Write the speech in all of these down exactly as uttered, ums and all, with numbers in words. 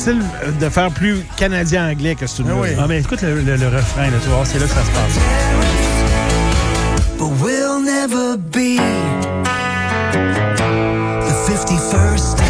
difficile de faire plus canadien-anglais que ce truc-là. Ah oui. Ah, ben, écoute le, le, le refrain, là, tu vois, c'est là que ça se passe. But we'll never be the fifty-first state.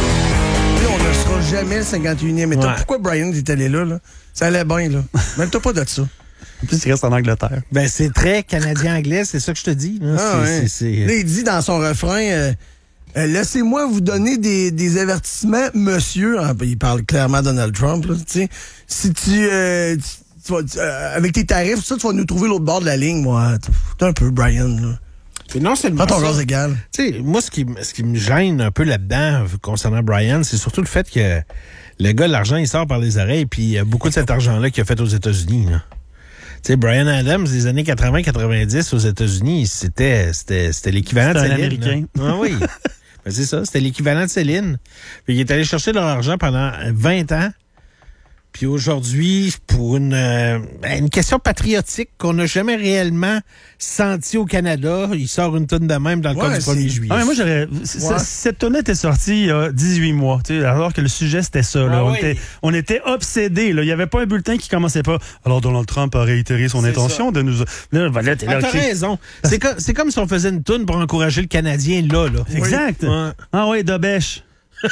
Là, on ne sera jamais le cinquante et unième État. Ouais. Pourquoi Brian est allé là, là? Ça allait bien, là. Même toi pas de ça. En plus, il reste en Angleterre. Ben, c'est très canadien-anglais, c'est ça que je te dis. Là. Ah, c'est, ouais. c'est, c'est... Là, il dit dans son refrain euh, euh, laissez-moi vous donner des, des avertissements, monsieur. Ah, ben, il parle clairement à Donald Trump, là, tu sais. Si tu, euh, tu, tu vas, tu, euh, avec tes tarifs, tout ça, tu vas nous trouver l'autre bord de la ligne, moi. T'es un peu Brian, là. Et non seulement Prends ton ça, gaz égal. tu sais, moi, ce qui, m- ce qui me gêne un peu là-dedans, concernant Brian, c'est surtout le fait que le gars, l'argent, il sort par les oreilles, puis il y a beaucoup de cet argent-là qu'il a fait aux États-Unis, là. Tu sais, Bryan Adams, des années quatre-vingts quatre-vingt-dix aux États-Unis, c'était, c'était, c'était l'équivalent C'était de un Céline. Américain. là. Ah oui. Ben, c'est ça, c'était l'équivalent de Céline. Puis il est allé chercher leur argent pendant vingt ans. Puis aujourd'hui, pour une, euh, ben, une question patriotique qu'on n'a jamais réellement sentie au Canada, il sort une tonne de même dans le Ouais, cas du c'est- premier juillet. Ah, mais moi, j'aurais. c- Ouais. Cette tonne était sortie il y a dix-huit mois, tu sais, alors que le sujet, c'était ça. Là. Ah on, oui. était, on était obsédés. Là. Il n'y avait pas un bulletin qui commençait pas. Alors, Donald Trump a réitéré son C'est intention de nous. Là, ben là, t'es là, Ah, t'as ok. raison. C'est, co- c'est comme si on faisait une toune pour encourager le Canadien là, là. Exact. Ouais. Ah oui, Dobèche.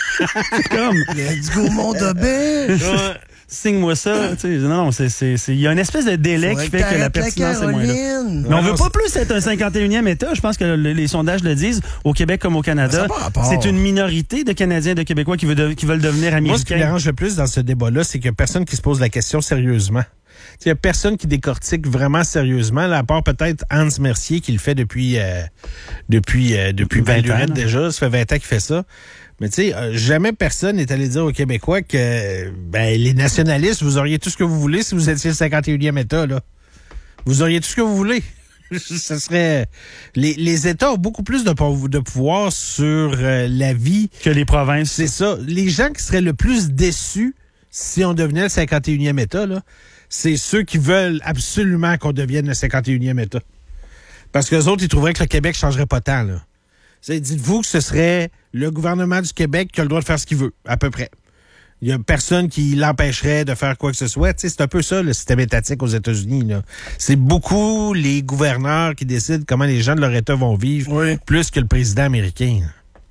C'est comme. Let's go, mon dobé. Ouais. Signe-moi ça. tu sais. Non, non, c'est, c'est, c'est, il y a une espèce de délai qui fait que la pertinence est moins là. Mais on Non, veut pas plus être un cinquante et unième État. Je pense que le- les sondages le disent, au Québec comme au Canada. Ça a pas rapport. C'est une minorité de Canadiens et de Québécois qui veulent, de- qui veulent devenir Moi, ce qui me américains. dérange le plus dans ce débat-là, c'est qu'il n'y a personne qui se pose la question sérieusement. Il n'y a personne qui décortique vraiment sérieusement, là, à part peut-être Hans Mercier qui le fait depuis euh, depuis euh, depuis vingt belle lurette ans. déjà. Ça fait vingt ans qu'il fait ça. Mais tu sais, euh, jamais personne n'est allé dire aux Québécois que ben, les nationalistes, vous auriez tout ce que vous voulez si vous étiez le cinquante et unième État. Là. Vous auriez tout ce que vous voulez. Ce serait les, les États ont beaucoup plus de, pou- de pouvoir sur euh, la vie. Que les provinces. C'est ça. Les gens qui seraient le plus déçus si on devenait le cinquante et unième État, là, c'est ceux qui veulent absolument qu'on devienne le cinquante et unième État. Parce que les autres, ils trouveraient que le Québec changerait pas tant, là. C'est, dites-vous que ce serait le gouvernement du Québec qui a le droit de faire ce qu'il veut, à peu près. Il y a personne qui l'empêcherait de faire quoi que ce soit. Tu sais, c'est un peu ça, le système étatique aux États-Unis, là. C'est beaucoup les gouverneurs qui décident comment les gens de leur État vont vivre, Oui. plus que le président américain.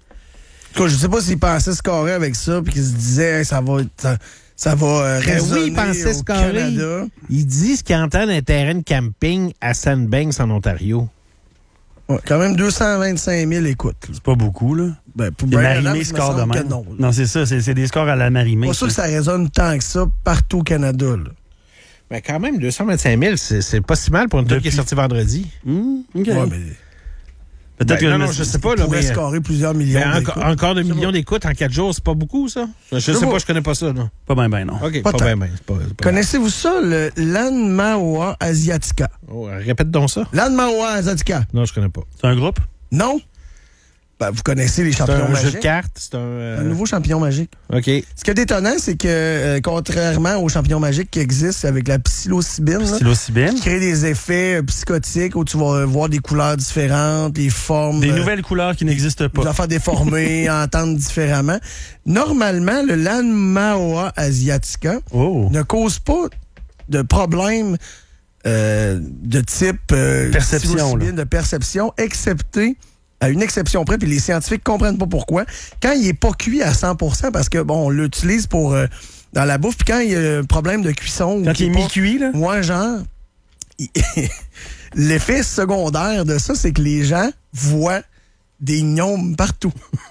Je sais pas s'il pensait se carrer avec ça, puis qu'il se disait, hey, ça va être, ça, ça va euh, Ben résonner oui, il pensait au se carrer. Canada. Ils disent qu'ils entendent un terrain de camping à Sandbanks, en Ontario. Ouais, quand même deux cent vingt-cinq mille écoutes. là. C'est pas beaucoup, là. Ben, pour Les Brian Marimé Adams, il me score de semble que même. non. Non, c'est ça, c'est, c'est des scores à la Marimé. Pas sûr que ça résonne tant que ça partout au Canada. Là. Mais quand même, deux cent vingt-cinq mille, c'est, c'est pas si mal pour une tune qui est Depuis- sortie vendredi. Hum, OK. Ouais, mais Peut-être Ben, que non, je non, me je suis- sais pas, il là, pourrait mais... scorer plusieurs millions. Ben, d'écoutes. encore, encore de millions d'écoutes en quatre jours, c'est pas beaucoup, ça? Je sais sais pas, pas. je connais pas ça, non. Pas bien, ben non. OK, Pas pas, tant. bien, bien. c'est pas- c'est pas- Connaissez-vous ça, le Lanmaoa asiatica? Oh, répète donc ça. Lanmaoa asiatica. Non, je connais pas. C'est un groupe? Non? Ben, vous connaissez les C'est champions un jeu de magiques. cartes, c'est un... euh, Un nouveau champion magique. OK. Ce qui est étonnant, c'est que, euh, contrairement aux champions magiques qui existent avec la psilocybine, là, Psilocybine. qui crée des effets euh, psychotiques où tu vas voir des couleurs différentes, des formes. Des euh, nouvelles couleurs qui n'existent des pas. affaires déformées, entendre différemment. Normalement, le Lanmaoa asiatica Oh. ne cause pas de problème euh, de type euh, Perception, psilocybine, là. de perception, excepté à une exception près, puis les scientifiques comprennent pas pourquoi. Quand il est pas cuit à cent pour cent, parce que bon, on l'utilise pour euh, dans la bouffe, puis quand il y a un problème de cuisson, ou Quand qu'il il est pas- mi-cuit, là. Ouais, genre, il- l'effet secondaire de ça, c'est que les gens voient des gnomes partout.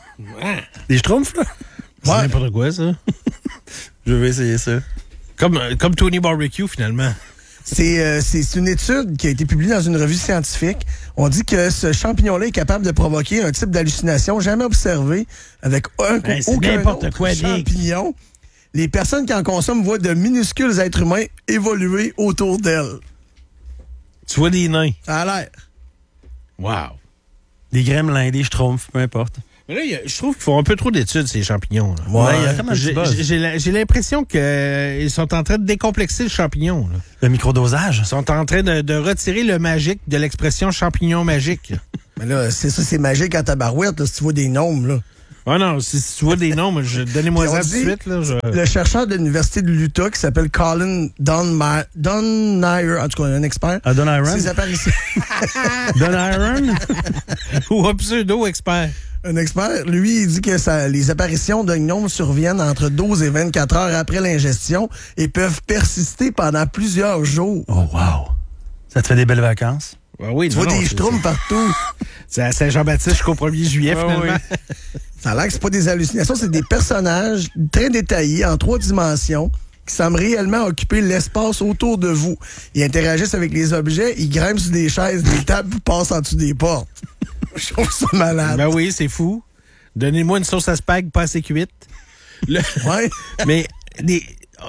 Des schtroumpfs, là. C'est Ouais. n'importe quoi, ça. Je vais essayer ça. Comme, euh, comme Tony Barbecue, finalement. C'est euh, c'est c'est une étude qui a été publiée dans une revue scientifique. On dit que ce champignon-là est capable de provoquer un type d'hallucination jamais observé avec un, Ben, c'est aucun n'importe autre quoi, Nick. champignon. Les personnes qui en consomment voient de minuscules êtres humains évoluer autour d'elles. Tu vois des nains. Ça a l'air. Wow. Des gremlins, des schtroumpfs, peu importe. Mais là, il y a- je trouve qu'ils font un peu trop d'études, ces champignons. là. Ouais, il y a comme un petit J'ai, buzz. j'ai- j'ai la- j'ai l'impression qu'ils sont en train de décomplexer le champignon. Là. Le microdosage. Ils sont en train de, de retirer le magique de l'expression champignon magique. Mais là, c'est ça, c'est magique à tabarouette, là, si tu vois des gnomes, là. Ah non, si, si tu vois des noms, donnez-moi ça tout de suite. Là, je... Le chercheur de l'Université de l'Utah qui s'appelle Colin Dunmeyer, en tout cas un expert. Ah, Don Iron? Ses apparitions. Don Iron? Ou un pseudo-expert. Un expert, lui, il dit que ça, les apparitions de gnomes surviennent entre douze et vingt-quatre heures après l'ingestion et peuvent persister pendant plusieurs jours. Oh, wow! Ça te fait des belles vacances? Ah oui, tu non, vois non, des schtroumpfs partout. C'est à Saint-Jean-Baptiste jusqu'au premier juillet, ah, finalement. Oui. Ça a l'air que c'est pas des hallucinations, c'est des personnages très détaillés en trois dimensions qui semblent réellement occuper l'espace autour de vous. Ils interagissent avec les objets, ils grimpent sur des chaises, des tables, puis passent en dessous des portes. Je trouve ça malade. Ben oui, c'est fou. Donnez-moi une sauce à spag pas assez cuite. Le... Ouais. Mais les...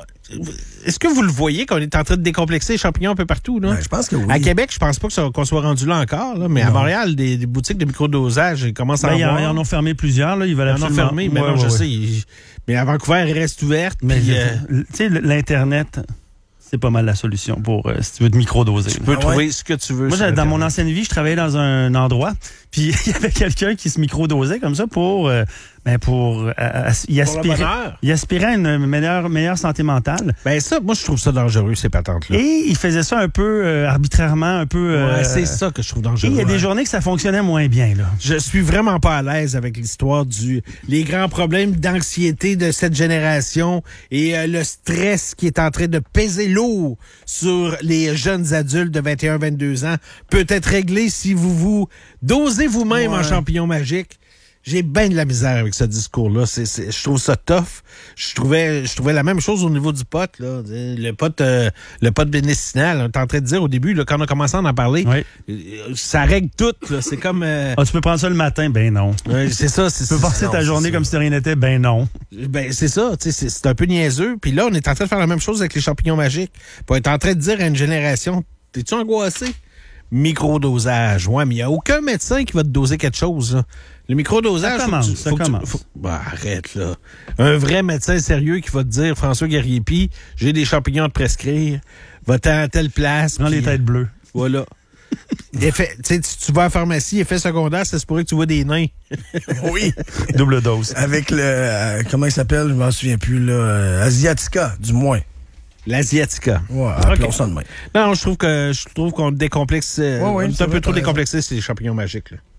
est-ce que vous le voyez qu'on est en train de décomplexer les champignons un peu partout, là? Ben, je pense que oui. À Québec, je pense pas que ça, qu'on soit rendu là encore, là, mais non. À Montréal, des, des boutiques de microdosage, ils commencent à ben, en avoir. Ils en ont fermé plusieurs, là. Ils veulent Ils en ont fermé, mais ouais, non, ouais, je ouais. sais. Ils... Mais à Vancouver, ils restent ouvertes. Mais puis, euh... tu sais, l'Internet... c'est pas mal la solution pour, euh, si tu veux, te microdoser. Tu peux ah trouver ouais. ce que tu veux. Moi, dans mon ancienne vie, je travaillais dans un endroit, puis il y avait quelqu'un qui se microdosait comme ça pour, euh, ben pour, euh, y aspirer, y aspirer à une meilleure, meilleure santé mentale. Ben ça, moi, je trouve ça dangereux, ces patentes-là. Et il faisait ça un peu euh, arbitrairement, un peu... Euh, ouais, c'est ça que je trouve dangereux. Et il y a des journées que ça fonctionnait moins bien, là. Je suis vraiment pas à l'aise avec l'histoire du... les grands problèmes d'anxiété de cette génération et euh, le stress qui est en train de peser lourd sur les jeunes adultes de vingt et un à vingt-deux ans peut être réglé si vous vous dosez vous-même ouais. en champignon magique. J'ai bien de la misère avec ce discours-là. C'est, c'est, je trouve ça tough. Je trouvais, je trouvais la même chose au niveau du pot, là. Le pot, euh, le pot médicinal. On était en train de dire au début, là, quand on a commencé à en parler, oui. ça règle tout, là. C'est comme... Euh... Ah, tu peux prendre ça le matin? Ben non. Ouais, c'est ça. C'est, tu peux passer ta journée comme si de rien n'était? Ben non. Ben, c'est ça. C'est, c'est un peu niaiseux. Puis là, on est en train de faire la même chose avec les champignons magiques. Puis on est en train de dire à une génération, t'es-tu angoissé? Microdosage. Ouais, mais il n'y a aucun médecin qui va te doser quelque chose, là. Le microdosage, ça commence. Faut, ça faut commence. Tu, faut... bah, arrête, là. Un vrai médecin sérieux qui va te dire, François Guerrier-Py, j'ai des champignons à te prescrire, va-t'en à telle place. Prends les têtes bleues. Voilà. Effet, tu, tu vas à la pharmacie, effet secondaire, ça se pourrait que tu vois des nains. Oui. Double dose. Avec le, euh, comment il s'appelle, je m'en souviens plus, là, euh, Asiatica, du moins. L'Asiatica. Ouais, appelons ça de même. Non, je trouve que je trouve qu'on décomplexe. Euh, ouais, ouais, on est un peu trop décomplexé, c'est les champignons magiques, là.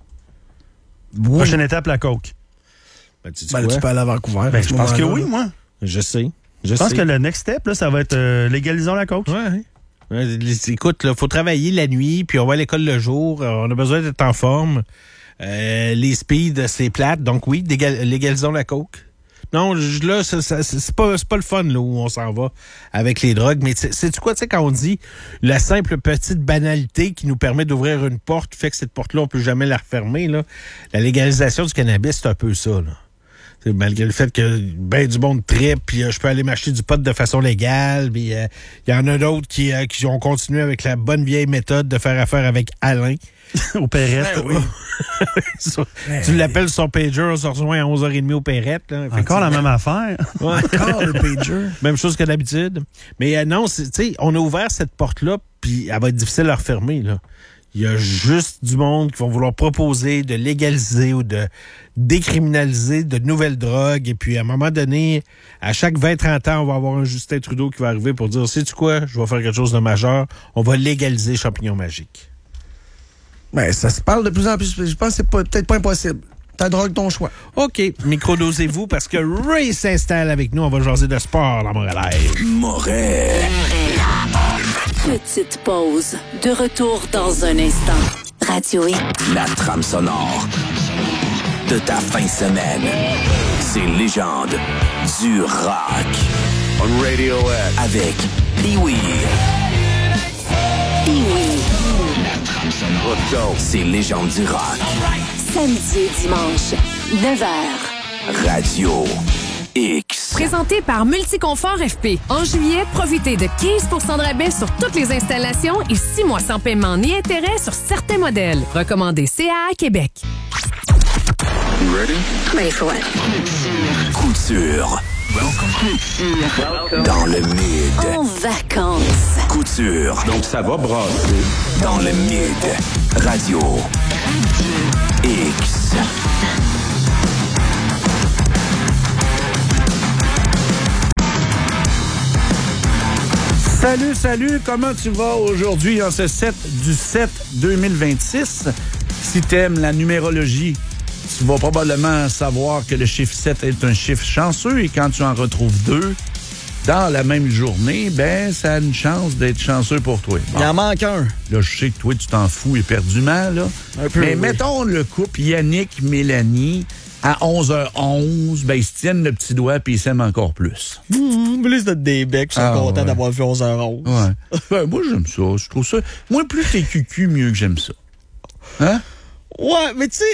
Oui. Prochaine étape, la coke. Ben, tu, ben, tu peux aller à Vancouver. Ben, je pense que oui, moi. Je sais. Je, je pense sais. que le next step, là, ça va être euh, légalisons la coke. Ouais. ouais. Écoute, il faut travailler la nuit, puis on va à l'école le jour. On a besoin d'être en forme. Euh, les speeds, c'est plate. Donc oui, légalisons la coke. Non, là, ça, ça, c'est pas, c'est pas le fun là où on s'en va avec les drogues. Mais c'est-tu quoi, tu sais, quand on dit la simple petite banalité qui nous permet d'ouvrir une porte fait que cette porte-là, on peut jamais la refermer, là. La légalisation du cannabis, c'est un peu ça, là. C'est malgré le fait que ben du monde tripe, puis euh, je peux aller m'acheter du pot de façon légale, puis il euh, y en a d'autres qui, euh, qui ont continué avec la bonne vieille méthode de faire affaire avec Alain. Au Perrette. Ben oui. sur, ben tu l'appelles sur pager, on se rejoint à onze heures trente au Perrette. Là, encore la même affaire. Ouais. Encore le pager. Même chose que d'habitude. Mais euh, non, tu sais, on a ouvert cette porte-là, puis elle va être difficile à refermer, là. Il y a juste du monde qui vont vouloir proposer de légaliser ou de décriminaliser de nouvelles drogues. Et puis, à un moment donné, à chaque vingt à trente ans, on va avoir un Justin Trudeau qui va arriver pour dire, sais-tu quoi, je vais faire quelque chose de majeur. On va légaliser les champignons magiques. Ben, ça se parle de plus en plus. Je pense que c'est pas, peut-être pas impossible. Ta drogue, ton choix. OK. Microdosez-vous parce que Ray s'installe avec nous. On va jaser de sport dans Montréal. Montréal. Petite pause. De retour dans un instant. Radio X. La trame sonore de ta fin de semaine. C'est Légende du rock. On Radio X. Avec Pee-Wee. Pee-Wee. La trame sonore. Let's go. C'est Légende du rock. Samedi et dimanche, neuf heures. Radio X. Présenté par Multiconfort F P. En juillet, profitez de quinze pour cent de rabais sur toutes les installations et six mois sans paiement ni intérêt sur certains modèles. Recommandé C A A Québec. You ready? Ready for what? Couture. Welcome. Dans le mid. En vacances. Couture. Donc ça va brasser. Dans le mid. Radio X. Salut, salut, comment tu vas aujourd'hui en ce sept du sept deux mille vingt-six? Si t'aimes la numérologie, tu vas probablement savoir que le chiffre sept est un chiffre chanceux et quand tu en retrouves deux dans la même journée, ben ça a une chance d'être chanceux pour toi. Bon. Il en manque un. Là, je sais que toi, tu t'en fous éperdument, là. Un peu, Mais oui. mettons le couple Yannick-Mélanie à onze heures onze, ben ils se tiennent le petit doigt puis ils s'aiment encore plus. Mmh, plus de des becs, je suis Ah, content ouais. d'avoir vu onze heures onze. Ouais. Ben, moi, j'aime ça. Je trouve ça... Moi, plus t'es cucu, mieux que j'aime ça. Hein? Ouais, mais tu sais,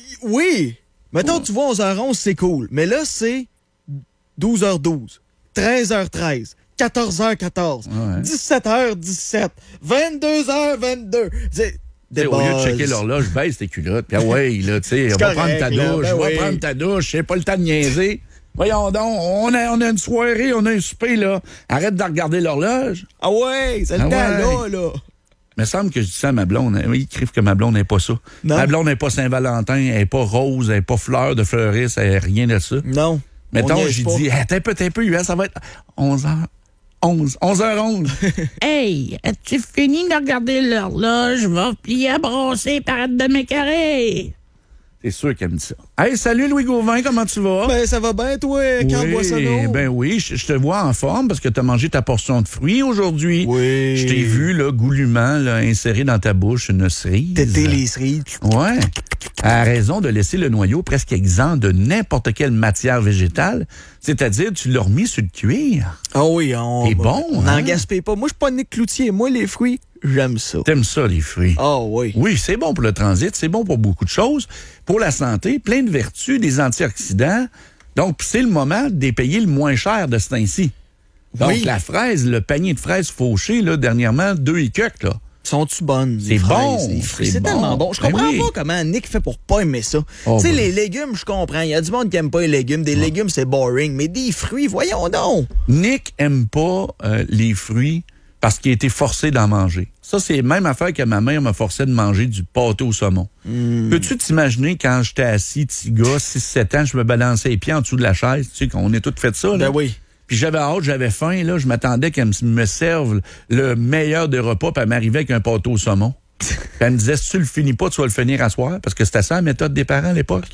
oui. Mettons, tu vois onze heures onze, c'est cool. Mais là, c'est douze heures douze, treize heures treize, quatorze heures quatorze, Ouais. dix-sept heures dix-sept, vingt-deux heures vingt-deux. C'est T'sais, au lieu de checker l'horloge, baisse tes culottes. Puis ah ouais, là, tu sais, on va correct, prendre ta là, douche, ben on va oui. prendre ta douche, j'ai pas le temps de niaiser. Voyons donc, on a, on a une soirée, on a un souper, là. Arrête de regarder l'horloge. Ah ouais, c'est le Ah temps, ouais. là, là. Il me semble que je dis ça à ma blonde. Oui, ils écrivent que ma blonde n'est pas ça. Non. Ma blonde n'est pas Saint-Valentin, elle n'est pas rose, elle n'est pas fleur de fleuriste, elle n'est rien de ça. Non. Mettons, on j'ai niaise pas. dit, hey, t'es un peu, t'es un peu, Yuan, ça va être onze heures onze. onze heures onze. Hey, as-tu fini de regarder l'horloge? Je vais plier à brosser par être de mes carrés. C'est sûr qu'elle me dit ça. Hey, salut Louis Gauvin, comment tu vas? Ben, ça va bien, toi, Carl Boissonneau? Ben oui, je, je te vois en forme parce que tu as mangé ta portion de fruits aujourd'hui. Oui. Je t'ai vu, là, goulûment, là, insérer dans ta bouche une cerise. Téter les cerises. Ouais. À raison de laisser le noyau presque exempt de n'importe quelle matière végétale, c'est-à-dire tu l'as remis sur le cuir. Ah oui, on... C'est bon, On hein? n'en gaspille pas. Moi, je suis pas Nick Cloutier. Moi, les fruits, j'aime ça. T'aimes ça, les fruits? Ah oui. Oui, c'est bon pour le transit, c'est bon pour beaucoup de choses. Pour la santé, plein de vertus, des antioxydants. Donc, c'est le moment de les payer le moins cher de ce temps-ci. Donc, Oui. la fraise, le panier de fraises fauchées, là, dernièrement, deux et quelques, là. Sont-tu bonnes? C'est les fraises, bon, les fruits? c'est C'est bon. tellement bon. Je Ben comprends oui. pas comment Nick fait pour pas aimer ça. Oh, tu sais, ben. les légumes, je comprends. Il y a du monde qui aime pas les légumes. Des légumes, c'est boring. Mais des fruits, voyons donc. Nick aime pas euh, les fruits parce qu'il a été forcé d'en manger. Ça, c'est la même affaire que ma mère m'a forcé de manger du pâté au saumon. Mm. Peux-tu t'imaginer quand j'étais assis, petit gars, six sept ans, je me balançais les pieds en dessous de la chaise, tu sais, qu'on est tous fait ça, là. Ben oui. Puis j'avais hâte, j'avais faim, là, je m'attendais qu'elle me- me serve le meilleur des repas, puis elle m'arrivait avec un pâté au saumon. Puis elle me disait, si tu le finis pas, tu vas le finir à soir, parce que c'était ça la méthode des parents à l'époque.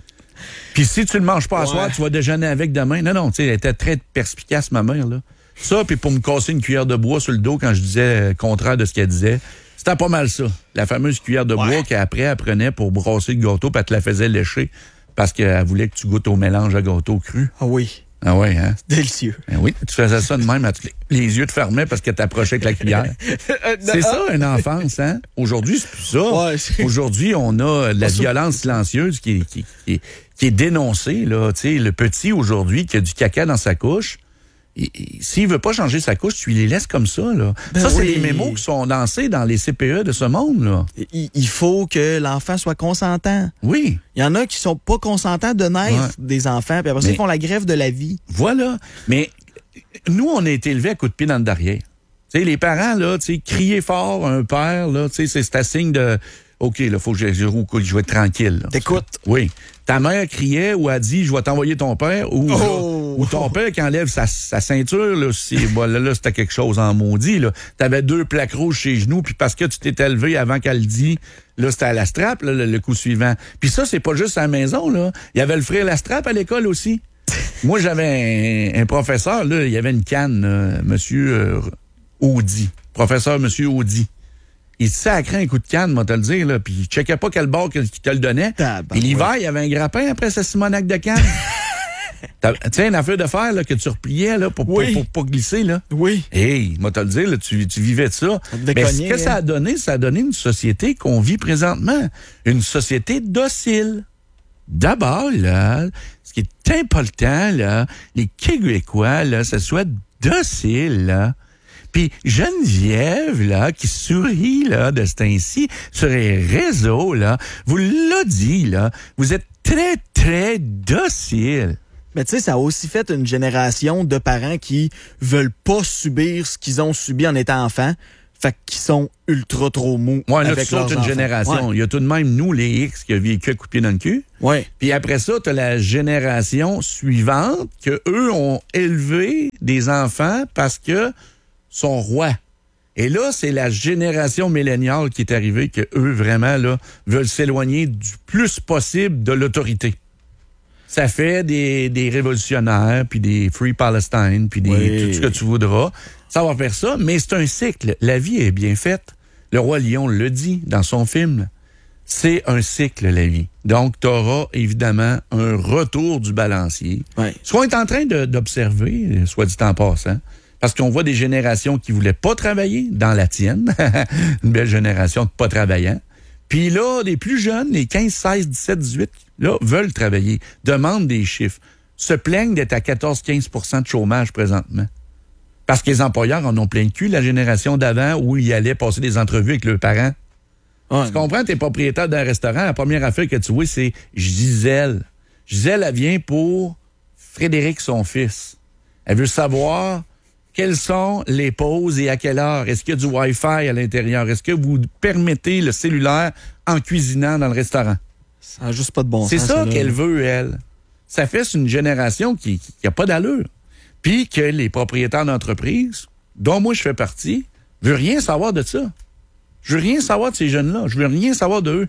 Puis si tu le manges pas à Ouais. soir, tu vas déjeuner avec demain. Non, non, tu sais, elle était très perspicace, ma mère, là. Ça, puis pour me casser une cuillère de bois sur le dos quand je disais euh, contraire de ce qu'elle disait, c'était pas mal ça. La fameuse cuillère de bois qu'après, elle prenait pour brasser le gâteau, puis elle te la faisait lécher, parce qu'elle voulait que tu goûtes au mélange à gâteau cru. Ah oui. Ah ouais, hein? Délicieux. Ben oui, tu faisais ça de même, à tous les, les yeux te fermaient parce que t'approchais avec la cuillère. C'est ça, une enfance, hein? Aujourd'hui, c'est plus ça. Ouais, c'est- Aujourd'hui, on a de la violence silencieuse qui est, qui, qui, qui est dénoncée, là. Tu sais, le petit, aujourd'hui, qui a du caca dans sa couche, et- et s'il veut pas changer sa couche, tu les laisses comme ça, là. Ben ça, c'est oui. les mémos qui sont dansés dans les C P E de ce monde, là. Il, il faut que l'enfant soit consentant. Oui. Il y en a qui sont pas consentants de naître Ouais. des enfants, puis après ça, Mais- ils font la grève de la vie. Voilà. Mais nous, on a été élevés à coups de pied dans le derrière. Tu sais, les parents, là, tu sais, crier fort, un père, là, tu sais, c'est- c'est un signe de... OK, là, faut que je, je, je vais être tranquille. là. T'écoutes. Oui. Ta mère criait ou a dit, je vais t'envoyer ton père, ou, Oh! là, ou ton père qui enlève sa, sa ceinture, là, si, bon, là, là, c'était quelque chose en maudit, là. T'avais deux plaques rouges chez les genoux, puis parce que tu t'es élevé avant qu'elle le dise, là, c'était à la strap, là, le, le coup suivant. Puis ça, c'est pas juste à la maison, là. Il y avait le frère la strap à l'école aussi. Moi, j'avais un, un professeur, là, il y avait une canne, euh, monsieur euh, Audi. Professeur monsieur Audi. Il sacrait un coup de canne, moi, te le dire, là, puis il checkait pas quel bord qu'il te le donnait. Tabarouette. Puis l'hiver, il y avait un grappin après sa Simonac de canne. T'as- Tu sais, une affaire de fer, là, que tu repliais, là, pour, Oui. pour, pour pas glisser, là. Oui. Hey, moi, te le dire, là, tu, tu vivais de ça. Ça devait Mais cogner, ce que ça hein. a donné, ça a donné une société qu'on vit présentement. Une société docile. D'abord, là, ce qui est important, là, les Québécois, là, ça soit docile, là. Puis Geneviève, là, qui sourit, là, de ce temps-ci, sur les réseaux, là, vous l'a dit, là, vous êtes très, très docile. Mais tu sais, ça a aussi fait une génération de parents qui veulent pas subir ce qu'ils ont subi en étant enfants. Fait qu'ils sont ultra trop mous. Ouais, là, avec tu sautes leurs une enfants. génération. Ouais. Il y a tout de même, nous, les X, qui a vécu à coup de pied dans le cul. Ouais. Puis après ça, tu as la génération suivante que eux ont élevé des enfants parce que sont rois. Et là, c'est la génération milléniale qui est arrivée, que eux, vraiment, là, veulent s'éloigner du plus possible de l'autorité. Ça fait des, des révolutionnaires, puis des Free Palestine, puis des, oui. tout ce que tu voudras. Ça va faire ça, mais c'est un cycle. La vie est bien faite. Le Roi Lion le dit dans son film. C'est un cycle, la vie. Donc, tu auras évidemment un retour du balancier. Ouais. Ce qu'on est en train de, d'observer, soit dit en passant, parce qu'on voit des générations qui voulaient pas travailler, dans la tienne, une belle génération de pas travaillants. Puis là, les plus jeunes, les quinze, seize, dix-sept, dix-huit, là, veulent travailler, demandent des chiffres, se plaignent d'être à quatorze à quinze pour cent de chômage présentement. Parce que les employeurs en ont plein le cul, la génération d'avant, où ils allaient passer des entrevues avec leurs parents. Ouais, tu comprends, t'es propriétaire d'un restaurant, la première affaire que tu vois, c'est Gisèle. Gisèle, elle vient pour Frédéric, son fils. Elle veut savoir quelles sont les pauses et à quelle heure. Est-ce qu'il y a du Wi-Fi à l'intérieur? Est-ce que vous permettez le cellulaire en cuisinant dans le restaurant? Ça n'a juste pas de bon c'est sens. C'est ça là. qu'elle veut, elle. Ça fait c'est une génération qui n'a pas d'allure. Puis que les propriétaires d'entreprises, dont moi je fais partie, ne veulent rien savoir de ça. Je veux rien savoir de ces jeunes-là. Je veux rien savoir d'eux.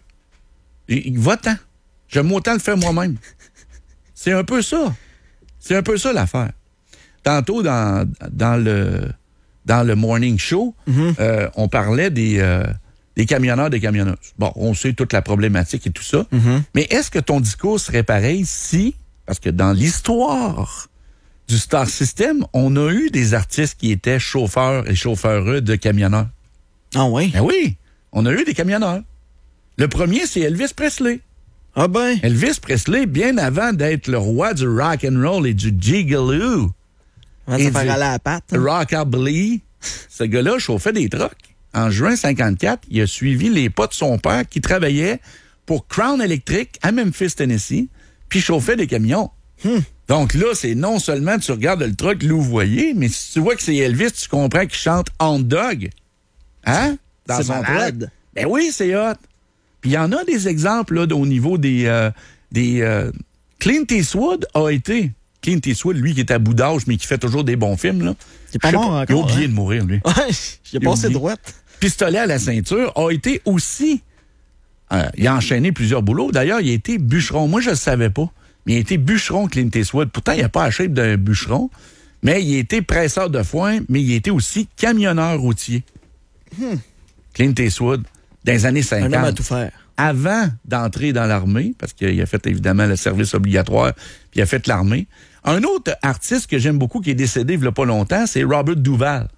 Va-t'en. J'aime autant le faire moi-même. C'est un peu ça. C'est un peu ça l'affaire. Tantôt, dans, dans, le, dans le morning show, mm-hmm. euh, on parlait des, euh, des camionneurs, des camionneuses. Bon, on sait toute la problématique et tout ça. Mm-hmm. Mais est-ce que ton discours serait pareil si, parce que dans l'histoire du Star System, on a eu des artistes qui étaient chauffeurs et chauffeureux de camionneurs. Ah oui? Ben oui, on a eu des camionneurs. Le premier, c'est Elvis Presley. Ah ben? Elvis Presley, bien avant d'être le roi du rock and roll et du gigolo. Ça fait aller à la patte. Hein? Rockabilly. Ce gars-là chauffait des trucks. En juin cinquante-quatre, il a suivi les pas de son père qui travaillait pour Crown Electric à Memphis, Tennessee, puis chauffait des camions. Hmm. Donc là, c'est non seulement tu regardes le truck louvoyer, mais si tu vois que c'est Elvis, tu comprends qu'il chante Hound Dog. Hein? Dans son truck. Ben oui, c'est hot. Puis il y en a des exemples là, au niveau des... Euh, des euh, Clint Eastwood a été... Clint Eastwood, lui, qui est à bout d'âge, mais qui fait toujours des bons films, là. Il est pas mort encore. Il a oublié hein? de mourir, lui. Ouais, il a passé droite. Pistolet à la ceinture a été aussi... Euh, il a enchaîné plusieurs boulots. D'ailleurs, il a été bûcheron. Moi, je ne le savais pas. Mais il a été bûcheron, Clint Eastwood. Pourtant, il n'a pas la shape d'un bûcheron. Mais il a été presseur de foin, mais il a été aussi camionneur routier. Hmm. Clint Eastwood, dans les années cinquante. Un homme à tout faire. Avant d'entrer dans l'armée, parce qu'il a fait évidemment le service obligatoire, puis il a fait l'armée. Un autre artiste que j'aime beaucoup, qui est décédé il n'y a pas longtemps, c'est Robert Duvall.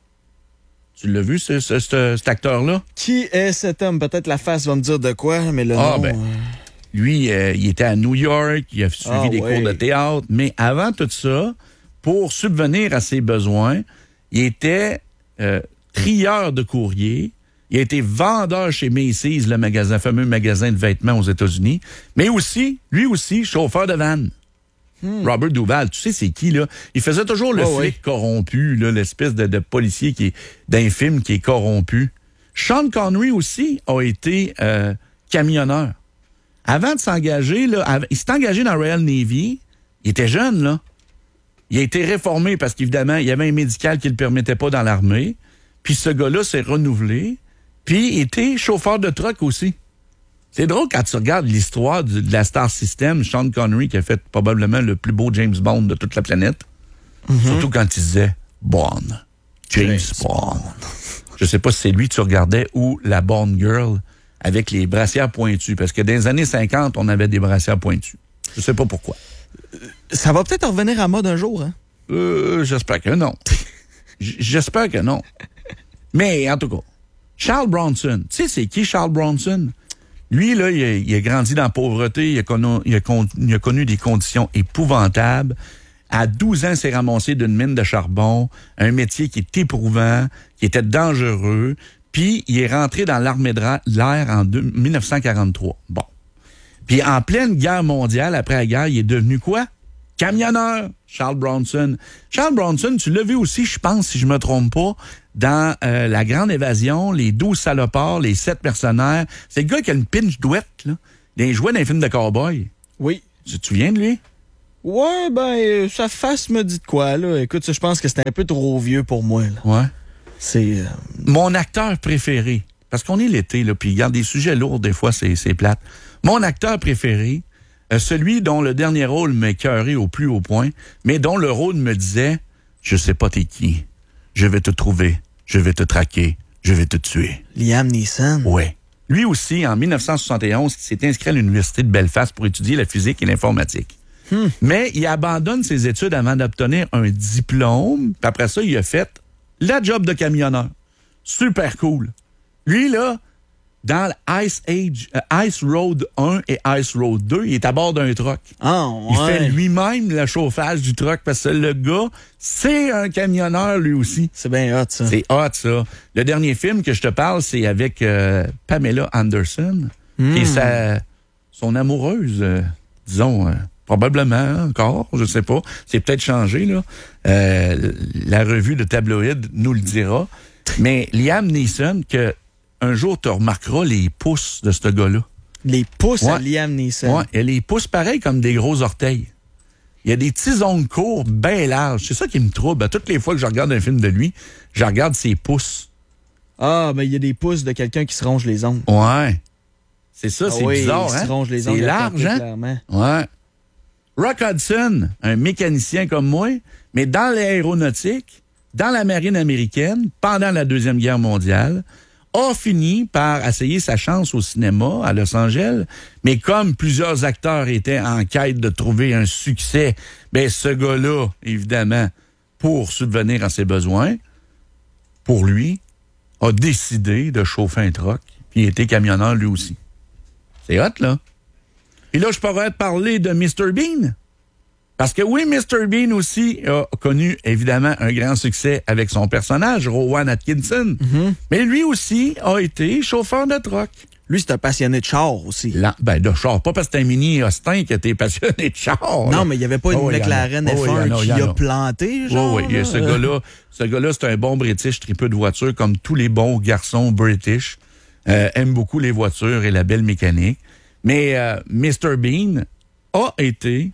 Tu l'as vu, ce, ce, ce, cet acteur-là? Qui est cet homme? Peut-être la face va me dire de quoi, mais le ah, nom... Ben, euh... lui, euh, il était à New York, il a suivi ah, des ouais. cours de théâtre, mais avant tout ça, pour subvenir à ses besoins, il était euh, trieur de courrier. Il a été vendeur chez Macy's, le magasin, fameux magasin de vêtements aux États-Unis, mais aussi, lui aussi, chauffeur de van. Hmm. Robert Duvall, tu sais c'est qui, là? Il faisait toujours le oh, flic oui. corrompu, là, l'espèce de, de policier qui est d'un film qui est corrompu. Sean Connery aussi a été euh, camionneur. Avant de s'engager, là, av- il s'est engagé dans Royal Navy. Il était jeune, là. Il a été réformé parce qu'évidemment, il y avait un médical qui ne le permettait pas dans l'armée. Puis ce gars-là s'est renouvelé. Puis il était chauffeur de truck aussi. C'est drôle quand tu regardes l'histoire du, de la Star System, Sean Connery qui a fait probablement le plus beau James Bond de toute la planète. Mm-hmm. Surtout quand il disait Bond. James, James Bond. Bond. Je sais pas si c'est lui que tu regardais ou la Bond Girl avec les brassières pointues. Parce que dans les années cinquante, on avait des brassières pointues. Je sais pas pourquoi. Ça va peut-être revenir à mode un jour, hein? Euh, j'espère que non. J'espère que non. Mais en tout cas, Charles Bronson. Tu sais, c'est qui Charles Bronson? Lui, là, il a, il a grandi dans la pauvreté, il a, connu, il, a con, il a connu des conditions épouvantables. À douze ans, il s'est ramassé d'une mine de charbon, un métier qui est éprouvant, qui était dangereux, puis il est rentré dans l'armée de l'air en dix-neuf cent quarante-trois. Bon. Puis en pleine guerre mondiale, après la guerre, il est devenu quoi? Camionneur, Charles Bronson. Charles Bronson, tu l'as vu aussi, je pense, si je me trompe pas, dans euh, La Grande Évasion, Les douze salopards, Les sept mercenaires. C'est le gars qui a une pinche douette, là. Il jouait dans les films de cowboy. Oui. Tu te souviens de lui? Ouais, ben, euh, sa face me dit de quoi, là. Écoute, je pense que c'était un peu trop vieux pour moi, là. Ouais. C'est... Euh... Mon acteur préféré, parce qu'on est l'été, là, puis il y a des sujets lourds, des fois, c'est, c'est plate. Mon acteur préféré, euh, celui dont le dernier rôle m'écœurait au plus haut point, mais dont le rôle me disait « Je sais pas t'es qui, je vais te trouver, je vais te traquer, je vais te tuer. » Liam Neeson. Ouais. Lui aussi, en dix-neuf cent soixante et onze, s'est inscrit à l'Université de Belfast pour étudier la physique et l'informatique. Hmm. Mais il abandonne ses études avant d'obtenir un diplôme. Puis après ça, il a fait la job de camionneur. Super cool. Lui, là, dans Ice Age, euh, Ice Road un et Ice Road deux, il est à bord d'un truck. Oh, ouais. Il fait lui-même le chauffage du truck parce que le gars, c'est un camionneur lui aussi. C'est bien hot, ça. C'est hot, ça. Le dernier film que je te parle, c'est avec euh, Pamela Anderson, mm. qui est sa, son amoureuse, euh, disons, euh, probablement encore, je sais pas. C'est peut-être changé, là. Euh, la revue de tabloïd nous le dira. Mais Liam Neeson, que un jour, tu remarqueras les pouces de ce gars-là. Les pouces ouais. à Liam Neeson. Oui, et les pouces pareils comme des gros orteils. Il y a des petits ongles courts, bien larges. C'est ça qui me trouble. À toutes les fois que je regarde un film de lui, je regarde ses pouces. Ah, mais il y a des pouces de quelqu'un qui se ronge les ongles. Ouais. C'est ça, ah c'est oui, bizarre, il hein? Se ronge les ongles c'est large, hein? Clairement. Ouais. Rock Hudson, un mécanicien comme moi, mais dans l'aéronautique, dans la marine américaine, pendant la Deuxième Guerre mondiale, a fini par essayer sa chance au cinéma à Los Angeles, mais comme plusieurs acteurs étaient en quête de trouver un succès, ben ce gars-là, évidemment, pour subvenir à ses besoins, pour lui, a décidé de chauffer un truck, puis il était camionneur lui aussi. C'est hot, là. Et là, je pourrais te parler de mister Bean. Parce que oui, mister Bean aussi a connu, évidemment, un grand succès avec son personnage, Rowan Atkinson. Mm-hmm. Mais lui aussi a été chauffeur de truck. Lui, c'est un passionné de char aussi. Là, ben, de char. Pas parce que c'est un mini Austin qui était passionné de char. Non, là. mais il n'y avait pas une oh, McLaren oh, F un a, qui a, a planté, genre. Oui, oui. Ce gars-là, ce gars-là, c'est un bon British tripeux de voitures, comme tous les bons garçons British. Euh, aime beaucoup les voitures et la belle mécanique. Mais euh, mister Bean a été...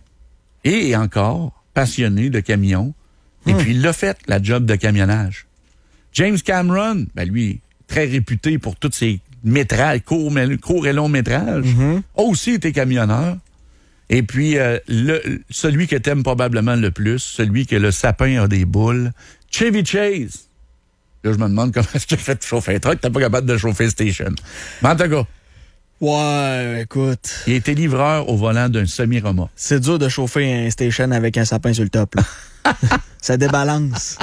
et encore passionné de camions. Et hum. puis, il l'a fait, la job de camionnage. James Cameron, ben lui, très réputé pour tous ses métrages, courts, courts et longs métrages, mm-hmm. a aussi été camionneur. Et puis, euh, le, celui que t'aimes probablement le plus, celui que le sapin a des boules, Chevy Chase. Là, je me demande comment est-ce qu'il a fait de chauffer un truck, t'es pas capable de chauffer station. Mais en tout cas, ouais, écoute. il a été livreur au volant d'un semi-remorque. C'est dur de chauffer un station avec un sapin sur le top, là. Ça débalance.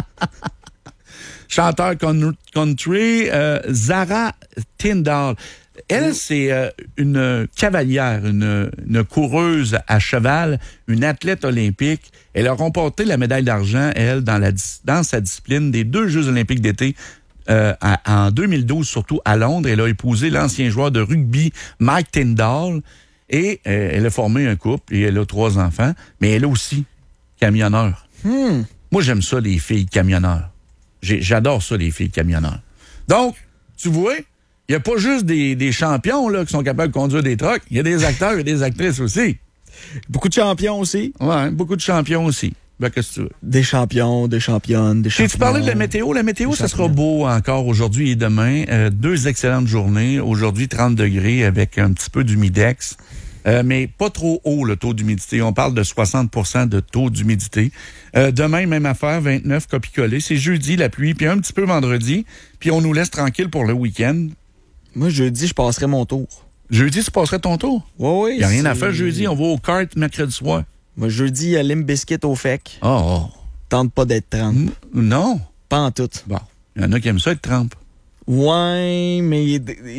Chanteur country, euh, Zara Tyndall. Elle, c'est euh, une cavalière, une, une coureuse à cheval, une athlète olympique. Elle a remporté la médaille d'argent, elle, dans, la, dans sa discipline des deux Jeux olympiques d'été Euh, à, en deux mille douze, surtout à Londres. Elle a épousé l'ancien joueur de rugby Mike Tyndall et euh, elle a formé un couple et elle a trois enfants, mais elle est aussi camionneur. Hmm. Moi, j'aime ça, les filles camionneurs. J'ai, j'adore ça, les filles camionneurs. Donc, tu vois, il n'y a pas juste des, des champions là, qui sont capables de conduire des trucks, il y a des acteurs et des actrices aussi. Beaucoup de champions aussi. Ouais, beaucoup de champions aussi. Ben, qu'est-ce que tu veux? Des champions, des championnes, des champions. Si tu parlais de la météo, la météo, ça sera beau encore aujourd'hui et demain. Euh, deux excellentes journées. Aujourd'hui, trente degrés avec un petit peu d'humidex. Euh, mais pas trop haut, le taux d'humidité. On parle de soixante pour cent de taux d'humidité. Euh, demain, même affaire, vingt-neuf copies-collées. C'est jeudi, la pluie, puis un petit peu vendredi. Puis on nous laisse tranquille pour le week-end. Moi, jeudi, je passerai mon tour. Jeudi, tu passerais ton tour? Oui, oui. Il n'y a rien à faire jeudi. On va au kart mercredi soir. Moi, jeudi, il y a Limp Bizkit au F E C. Oh, oh. Tente pas d'être trempe. N- non. Pas en tout. Bon. Il y en a qui aiment ça être trempe. Ouais, mais...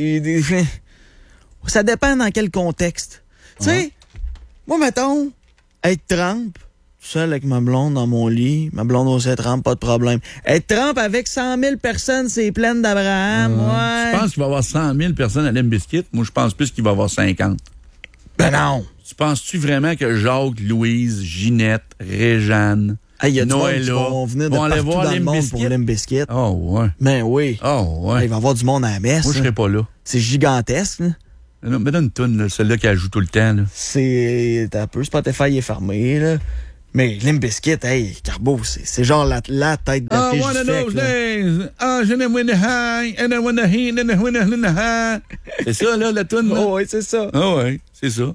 ça dépend dans quel contexte. Tu sais, moi, mettons, être trempe, seul avec ma blonde dans mon lit, ma blonde aussi trempe, pas de problème. Être trempe avec cent mille personnes, c'est pleine d'Abraham, euh, ouais. Tu penses qu'il va y avoir cent mille personnes à Limp Bizkit? Moi, je pense plus qu'il va y avoir cinquante. Ben non. Tu penses-tu vraiment que Jacques, Louise, Ginette, Réjeanne, hey, y a Noëlla qui vont venir de vont aller partout voir dans le Limp monde Bizkit? pour Limp Bizkit? Oh, ouais. Ben oui. Oh, ouais. Hey, il va y avoir du monde à la messe. Moi, je serais pas là. C'est gigantesque, là. Non, mais donne une toune, là, celle-là qui joue tout le temps, là. C'est... T'as un peu, Spotify est fermé, là. Mais Limp Bizkit, hey, Carbo, c'est, c'est genre la, la tête d'affiche Oh, one of du those fake, là. days. Oh, je ne win the high, and I win the heat, and I win the high. C'est ça, là, la toune, là? Oh, oui, c'est ça. Ah, ouais, c'est ça.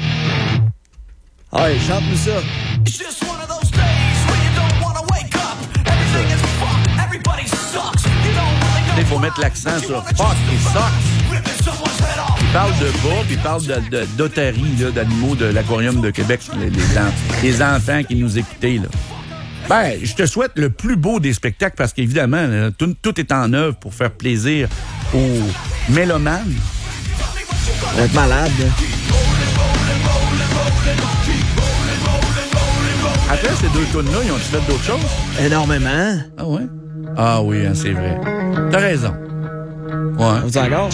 Ah, ouais, chante-nous ça. It's just one of those days when you don't wanna wake up. Everything is fucked, everybody sucks. You don't really know. Il faut mettre l'accent sur fuck et sucks. Il parle de bas, puis il parle de, de, d'otaries, là, d'animaux de l'Aquarium de Québec, les, les, en, les enfants qui nous écoutaient, là. Ben, je te souhaite le plus beau des spectacles parce qu'évidemment, là, tout, tout est en œuvre pour faire plaisir aux mélomanes. On va être malade, là. Après ces deux tunes-là, ils ont-tu fait d'autres choses? Énormément. Ah ouais? Ah oui, hein, c'est vrai. T'as raison. Ouais. On dit encore?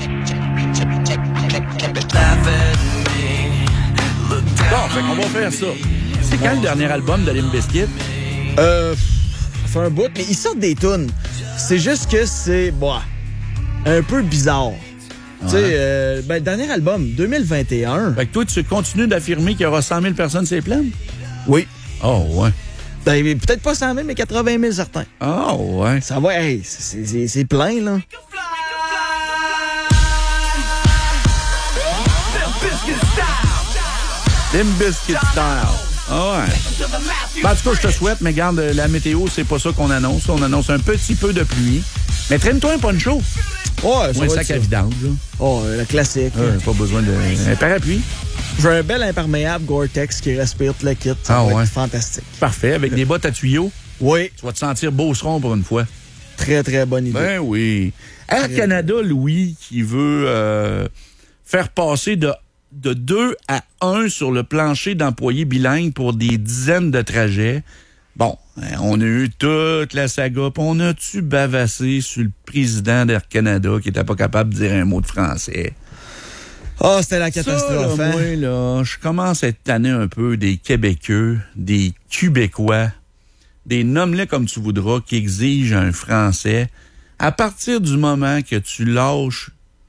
Bon, fait qu'on va faire ça. C'est quand le dernier album de Limp Bizkit? Euh, ça fait un bout, mais ils sortent des tunes. C'est juste que c'est, bah, un peu bizarre. Ouais. Tu sais, euh, ben, le dernier album, deux mille vingt et un. Fait que toi, tu continues d'affirmer qu'il y aura cent mille personnes sur les plaines? Oui. Oh, ouais. Ben, peut-être pas cent mille, mais quatre-vingt mille certains. Oh, ouais. Ça va, hey, c'est, c'est, c'est plein, là. Limp Bizkit style. Ah ouais. Ben, en tout cas, je te souhaite, mais garde, la météo, c'est pas ça qu'on annonce. On annonce un petit peu de pluie. Mais traîne-toi un poncho. Ouais, ça Ou un va sac à être ça. vidange, là. Oh, euh, le classique. Ouais, pas besoin de... Un parapluie. J'ai un bel imperméable Gore-Tex qui respire tout le kit. Ça Ah va ouais. être fantastique. Parfait. Avec des bottes à tuyaux. Oui. Tu vas te sentir beauceron pour une fois. Très, très bonne idée. Ben oui. Air Très Canada, Louis, qui veut euh, faire passer de, de deux à un sur le plancher d'employés bilingues pour des dizaines de trajets. Bon, hein, on a eu toute la saga, puis on a-tu bavassé sur le président d'Air Canada qui était pas capable de dire un mot de français? Oh, c'était la catastrophe, Ça, là, hein? moi, là, je commence à être tanné un peu des Québécois, des Québécois, des nomme-les comme tu voudras, qui exigent un Français. À partir du moment que tu lâches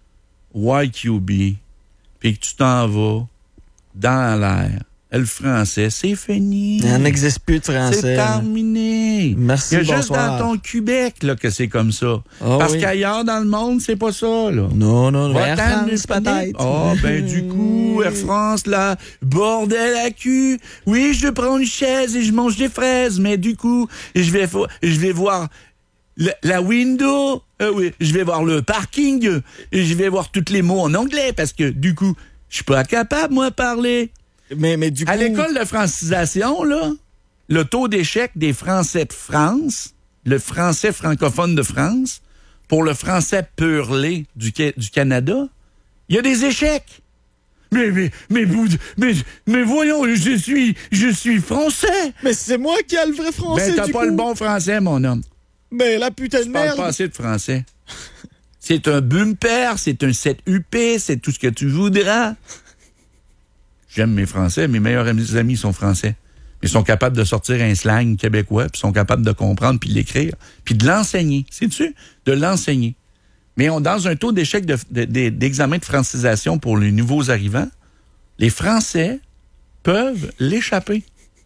Y Q B, puis que tu t'en vas dans l'air, le français, c'est fini. Il n'existe plus de français. C'est terminé. Merci, Il y a juste bonsoir. dans ton Québec là, que c'est comme ça. Oh, Parce oui. qu'ailleurs dans le monde, c'est pas ça. Là. Non, non, non. Va Air t'en France, disponible. peut-être. Ah, ben du coup, Air France, là, bordel à cul. Oui, je prends une chaise et je mange des fraises, mais du coup, je vais, fo- je vais voir la, la window. Euh, oui, je vais voir le parking. Et je vais voir tous les mots en anglais parce que du coup, je suis pas capable, moi, de parler. Mais, mais du coup... À l'école de francisation, là, le taux d'échec des Français de France, le français francophone de France, pour le français purlé du, du Canada, il y a des échecs. Mais, mais, mais, mais, mais voyons, je suis, je suis français. Mais c'est moi qui ai le vrai français, Ben, t'as du pas coup. le bon français, mon homme. Ben, la putain de Tu parles merde. pas assez de français. C'est un bumper, c'est un sept U P, c'est tout ce que tu voudras. J'aime mes Français, mes meilleurs amis sont français. Ils sont capables de sortir un slang québécois, puis sont capables de comprendre, puis l'écrire, puis de l'enseigner. Sais-tu? De l'enseigner. Mais on, dans un taux d'échec de, de, de, d'examen de francisation pour les nouveaux arrivants, les Français peuvent l'échapper.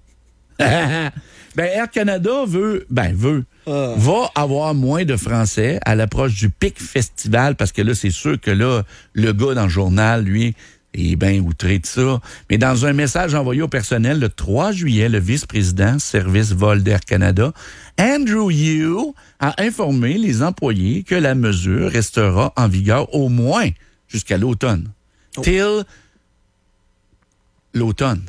Ben, Air Canada veut, ben, veut, Ah. va avoir moins de Français à l'approche du pic festival, parce que là, c'est sûr que là, le gars dans le journal, lui, est bien outré de ça. Mais dans un message envoyé au personnel le trois juillet, le vice-président service vol d'Air Canada, Andrew Yeo, a informé les employés que la mesure restera en vigueur au moins jusqu'à l'automne. Oh. Till l'automne.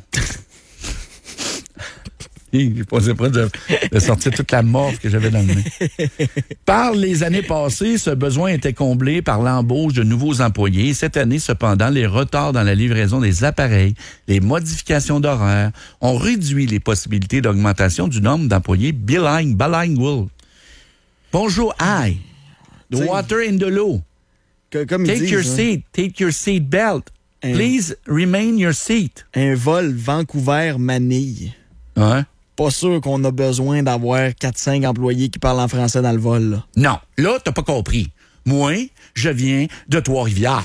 J'ai posé près de, de sortir toute la morve que j'avais dans le nez. Par les années passées, ce besoin était comblé par l'embauche de nouveaux employés. Cette année, cependant, les retards dans la livraison des appareils, les modifications d'horaire ont réduit les possibilités d'augmentation du nombre d'employés bilingues, bilingual. Bonjour, hi. The T'sais, water in the low. Que- comme ils Take disent, your hein, seat. Take your seat belt. Un- Please remain your seat. un vol Vancouver-Manille. Ouais. Pas sûr qu'on a besoin d'avoir quatre cinq employés qui parlent en français dans le vol, là. Non, là, t'as pas compris. Moi, je viens de Trois-Rivières.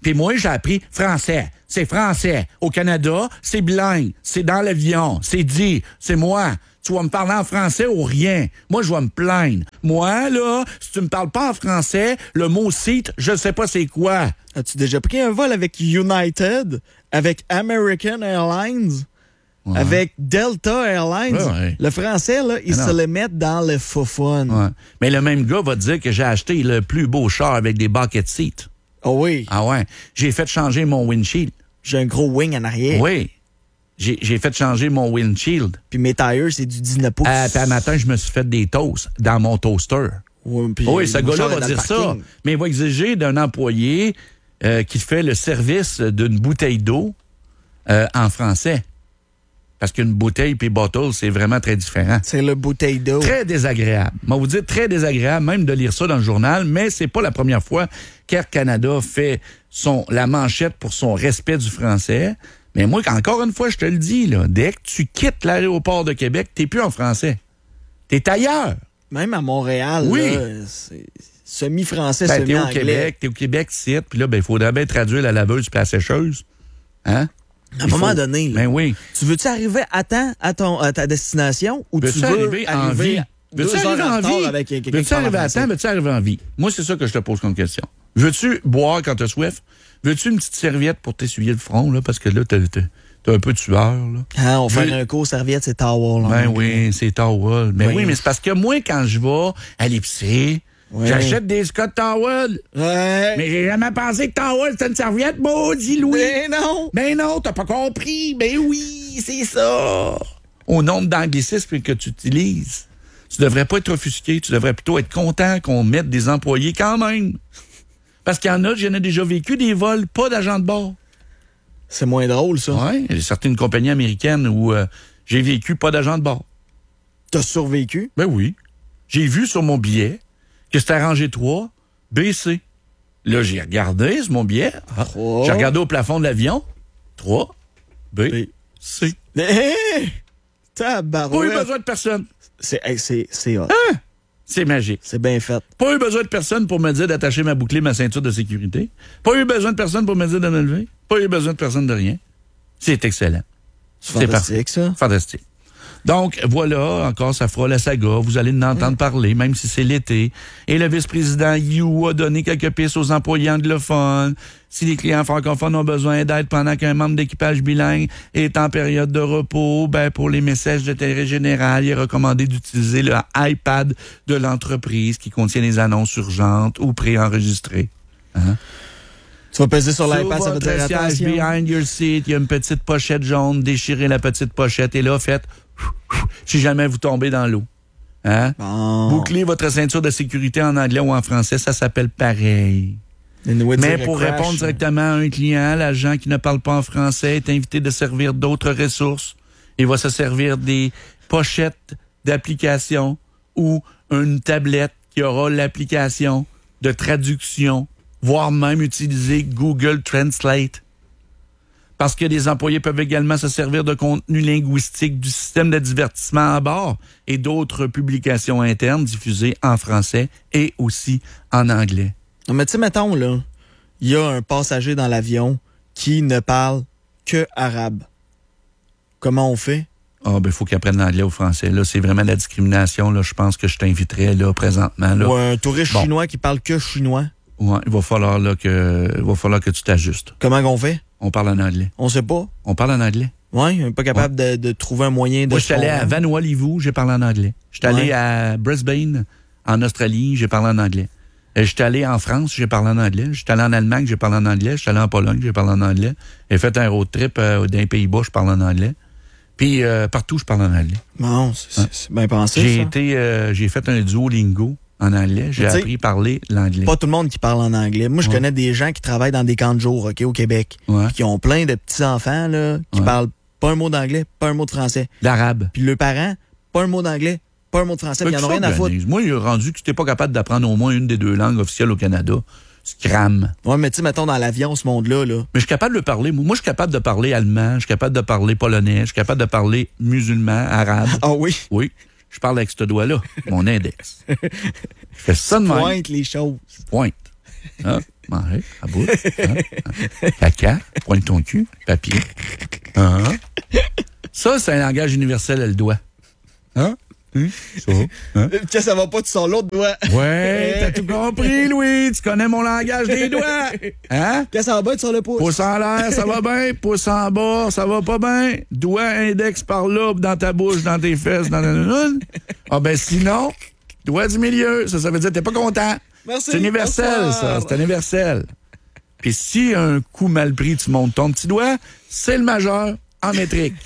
Puis moi, j'ai appris français. C'est français. Au Canada, c'est bilingue. C'est dans l'avion. C'est dit. C'est moi. Tu vas me parler en français ou rien. Moi, je vais me plaindre. Moi, là, si tu me parles pas en français, le mot site, je sais pas c'est quoi. As-tu déjà pris un vol avec United, avec American Airlines, Ouais. avec Delta Airlines? Ouais, ouais. Le français, là, ils Ah se non. le mettent dans le faux-fun. Ouais. Mais le même gars va te dire que j'ai acheté le plus beau char avec des bucket seats. Oh oui. Ah ouais. J'ai fait changer mon windshield. J'ai un gros wing en arrière. Oui. J'ai, j'ai fait changer mon windshield. Puis mes tires, c'est du dix-neuf pouces. Euh, puis un matin, je me suis fait des toasts dans mon toaster. Ouais, puis Oui, ce mon gars-là char est va dans le dire ça. parking. Mais il va exiger d'un employé euh, qui fait le service d'une bouteille d'eau euh, en français. Parce qu'une bouteille puis bottle, c'est vraiment très différent. C'est le bouteille d'eau. Très désagréable. Moi, vous dire très désagréable, même de lire ça dans le journal, mais c'est pas la première fois qu'Air Canada fait son, la manchette pour son respect du français. Mais moi, encore une fois, je te le dis, là, dès que tu quittes l'aéroport de Québec, t'es plus en français. T'es ailleurs. Même à Montréal, Oui. là, c'est semi-français, Ben, t'es au semi-anglais. Québec, t'es au Québec, site, puis là, ben, il faudrait bien traduire la laveuse puis la sécheuse. Hein? À un Il moment faut- donné, là, Ben oui. tu veux-tu arriver à temps à, ton, à ta destination ou Veux-tu tu veux arriver en vie? deux Veux-tu heures arriver en en retard vie? avec quelqu'un qui Veux-tu parle arriver à français? temps? Veux-tu arriver en vie? Moi, c'est ça que je te pose comme question. Veux-tu boire quand t'as soif? Veux-tu une petite serviette pour t'essuyer le front, là? Parce que là, t'as, t'as, t'as un peu de sueur, là. Ah, on fait Veux- un cours serviette, c'est towel. là. Ben oui, c'est towel. Ben oui. Oui. mais c'est parce que moi, quand je vais à l'épicerie, Ouais. j'achète des Scott Towel. Ouais. Mais j'ai jamais pensé que towel, c'était une serviette, maudit Louis. Mais non. Ben non, t'as pas compris. Ben oui, c'est ça. Au nombre d'anglicismes que tu utilises, tu devrais pas être offusqué. Tu devrais plutôt être content qu'on mette des employés quand même. Parce qu'il y en a, j'en ai déjà vécu des vols, pas d'agent de bord. C'est moins drôle, ça. Oui, il y a certaines compagnies américaines où euh, j'ai vécu pas d'agent de bord. T'as survécu? Ben oui. J'ai vu sur mon billet que c'était rangé trois, B C. Là, j'ai regardé sur mon billet. Ah, Trois. j'ai regardé au plafond de l'avion. trois, B, B. C. Hé! Pas eu Tabarouette. besoin de personne. C'est, hey, c'est, c'est hot. C'est magique. C'est bien fait. Pas eu besoin de personne pour me dire d'attacher ma bouclée, ma ceinture de sécurité. Pas eu besoin de personne pour me dire de me lever. Pas eu besoin de personne de rien. C'est excellent. C'est fantastique, ça. Fantastique. Donc, voilà, encore, ça fera la saga. Vous allez en entendre parler, même si c'est l'été. Et le vice-président You a donné quelques pistes aux employés anglophones. Si les clients francophones ont besoin d'aide pendant qu'un membre d'équipage bilingue est en période de repos, ben, pour les messages d'intérêt général, il est recommandé d'utiliser le iPad de l'entreprise qui contient les annonces urgentes ou préenregistrées. Hein? Tu vas peser sur l'iPad, ça veut votre dire siège attention. behind your seat, il y a une petite pochette jaune, déchirez la petite pochette et là, faites si jamais vous tombez dans l'eau. Hein? Bon. Bouclez votre ceinture de sécurité en anglais ou en français, ça s'appelle pareil. Anyway, Mais dire pour crash. répondre directement à un client, l'agent qui ne parle pas en français est invité de servir d'autres ressources. Il va se servir des pochettes d'application ou une tablette qui aura l'application de traduction, voire même utiliser Google Translate. Parce que les employés peuvent également se servir de contenu linguistique du système de divertissement à bord et d'autres publications internes diffusées en français et aussi en anglais. Non, mais tu sais, mettons, là, il y a un passager dans l'avion qui ne parle que arabe. Comment on fait? Ah, ben, il faut qu'ils apprennent l'anglais au français. Là, c'est vraiment de la discrimination. Là, je pense que je t'inviterais, là, présentement, là. Ou un touriste Bon. chinois qui parle que chinois. Ouais, il va falloir, là, que, il va falloir que tu t'ajustes. Comment qu'on fait? On parle en anglais. On sait pas. On parle en anglais. Ouais, on est pas capable de, de trouver un moyen de... Moi, je suis allé à comprendre. Vanuatu, j'ai parlé en anglais. Je suis allé Ouais. à Brisbane, en Australie, j'ai parlé en anglais. Euh, Je suis allé en France, j'ai parlé en anglais. Je suis allé en Allemagne, j'ai parlé en anglais. Je suis allé en Pologne, j'ai parlé en anglais. J'ai fait un road trip euh, dans les Pays-Bas, je parle en anglais. Puis euh, partout, je parle en anglais. Bon, c'est Ouais. c'est bien pensé, J'ai ça. été, euh, j'ai fait un Duolingo en anglais. J'ai Mais tu sais, appris à parler l'anglais. Pas tout le monde qui parle en anglais. Moi, je Ouais. connais des gens qui travaillent dans des camps de jour, OK, au Québec. Ouais. Puis qui ont plein de petits-enfants, là, qui Ouais. parlent pas un mot d'anglais, pas un mot de français. L'arabe. Puis leurs parents, pas un mot d'anglais, pas un mot de français. Puis ils en ont rien à foutre. Moi, il a rendu que tu n'es pas capable d'apprendre au moins une des deux langues officielles au Canada. Scram. Ouais, mais tu sais, mettons, dans l'avion, ce monde-là, là. Mais je suis capable de parler. Moi, je suis capable de parler allemand, je suis capable de parler polonais, je suis capable de parler musulman, arabe. Ah oui? Oui. Je parle avec ce doigt-là, mon index. Je fais ça de même. Pointe les choses. Pointe. Hein? manger, à bout, hein, hein. Caca, pointe ton cul, papier. Hein? Ça, c'est un langage universel, elle doit. Hein? Hum? Ça, hein? Que ça va pas, tu sors l'autre doigt. Ouais, t'as tout compris, Louis. Tu connais mon langage des doigts. Hein? Que ça va bien, tu sors le pouce. Pouce en l'air, ça va bien. Pouce en bas, ça va pas bien. Doigt, index par là, dans ta bouche, dans tes fesses, dans la... Ah ben sinon, doigt du milieu. Ça, ça veut dire que t'es pas content. Merci. C'est universel, Bonsoir. ça. C'est universel. Puis si un coup mal pris, tu montes ton petit doigt, c'est le majeur en métrique.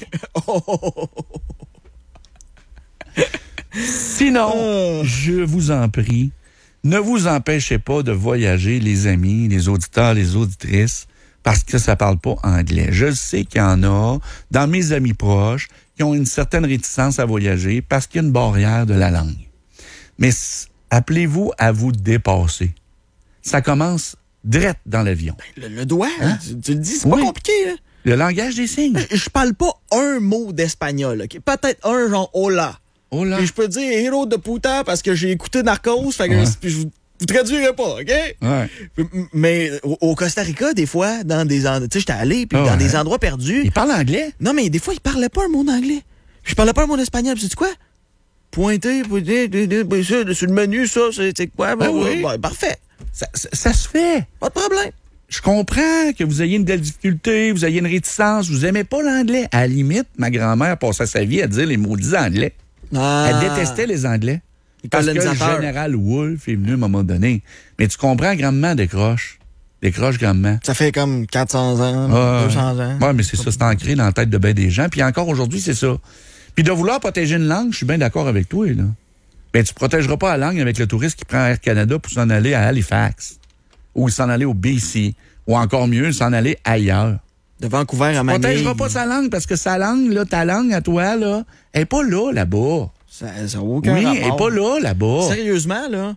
Sinon, je vous en prie, ne vous empêchez pas de voyager, les amis, les auditeurs, les auditrices, parce que ça parle pas anglais. Je sais qu'il y en a dans mes amis proches qui ont une certaine réticence à voyager parce qu'il y a une barrière de la langue. Mais appelez-vous à vous dépasser. Ça commence direct dans l'avion. Le, le doigt, Hein? tu, tu le dis, c'est Oui. pas compliqué, là. Le langage des signes. Je parle pas un mot d'espagnol, OK? Peut-être un genre hola. Oh là. Puis je peux dire héros de puta parce que j'ai écouté Narcos, fait que Ouais. puis je vous, vous traduirai pas, OK? Ouais. M- Mais au, au Costa Rica, des fois, dans des endroits, tu sais, j'étais allé, puis Ah dans ouais. des endroits perdus. Il parle anglais? Non, mais des fois, ils parlaient pas un mot d'anglais. Je parlais pas un mot d'espagnol, puis sais-tu quoi? Pointer, pointer, de- de- de- ça, sur le menu, ça, c'est c'est quoi? Ben oui. Ouais, parfait. Ça, ça, ça se fait. Pas de problème. Je comprends que vous ayez une telle difficulté, vous ayez une réticence, vous aimez pas l'anglais. À la limite, ma grand-mère passait sa vie à dire les maudits anglais. Ah. Elle détestait les anglais. Les Parce que le colonisateurs. général Wolfe est venu à un moment donné. Mais tu comprends, grand-maman décroche. Décroche, grand-maman. Ça fait comme quatre cents ans, Ah, deux cents ans. Ouais, mais c'est ça, c'est ancré dans la tête de bien des gens. Puis encore aujourd'hui, c'est ça. Puis de vouloir protéger une langue, je suis bien d'accord avec toi, là. Mais tu protégeras pas la langue avec le touriste qui prend Air Canada pour s'en aller à Halifax. Ou s'en aller au B C. Ou encore mieux, s'en aller ailleurs. De Vancouver à Tu Manille. protégeras pas sa langue parce que sa langue, là, ta langue à toi, là, elle est pas là, là-bas. Ça n'a aucun Oui, rapport. elle est pas là, là-bas. Sérieusement, là,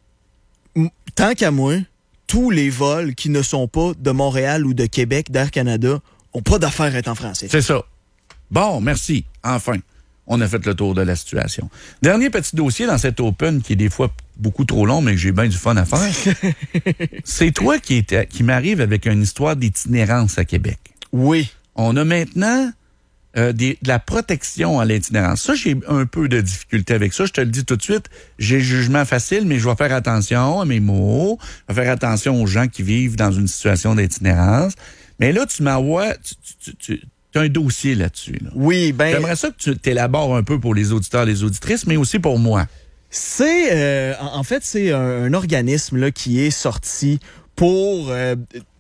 m- tant qu'à moi, tous les vols qui ne sont pas de Montréal ou de Québec d'Air Canada ont pas d'affaire à être en français. C'est ça. Bon, merci. Enfin, on a fait le tour de la situation. Dernier petit dossier dans cet open qui est des fois beaucoup trop long, mais que j'ai bien du fun à faire. C'est toi qui, est- qui m'arrive avec une histoire d'itinérance à Québec. Oui. On a maintenant euh, des- de la protection à l'itinérance. Ça, j'ai un peu de difficulté avec ça. Je te le dis tout de suite. J'ai jugement facile, mais je vais faire attention à mes mots. Je vais faire attention aux gens qui vivent dans une situation d'itinérance. Mais là, tu m'envoies... Tu, tu, tu, tu as un dossier là-dessus. Là. Oui, ben. J'aimerais ça que tu t'élabores un peu pour les auditeurs, les auditrices, mais aussi pour moi. C'est euh, en en fait c'est un, un organisme là qui est sorti pour euh,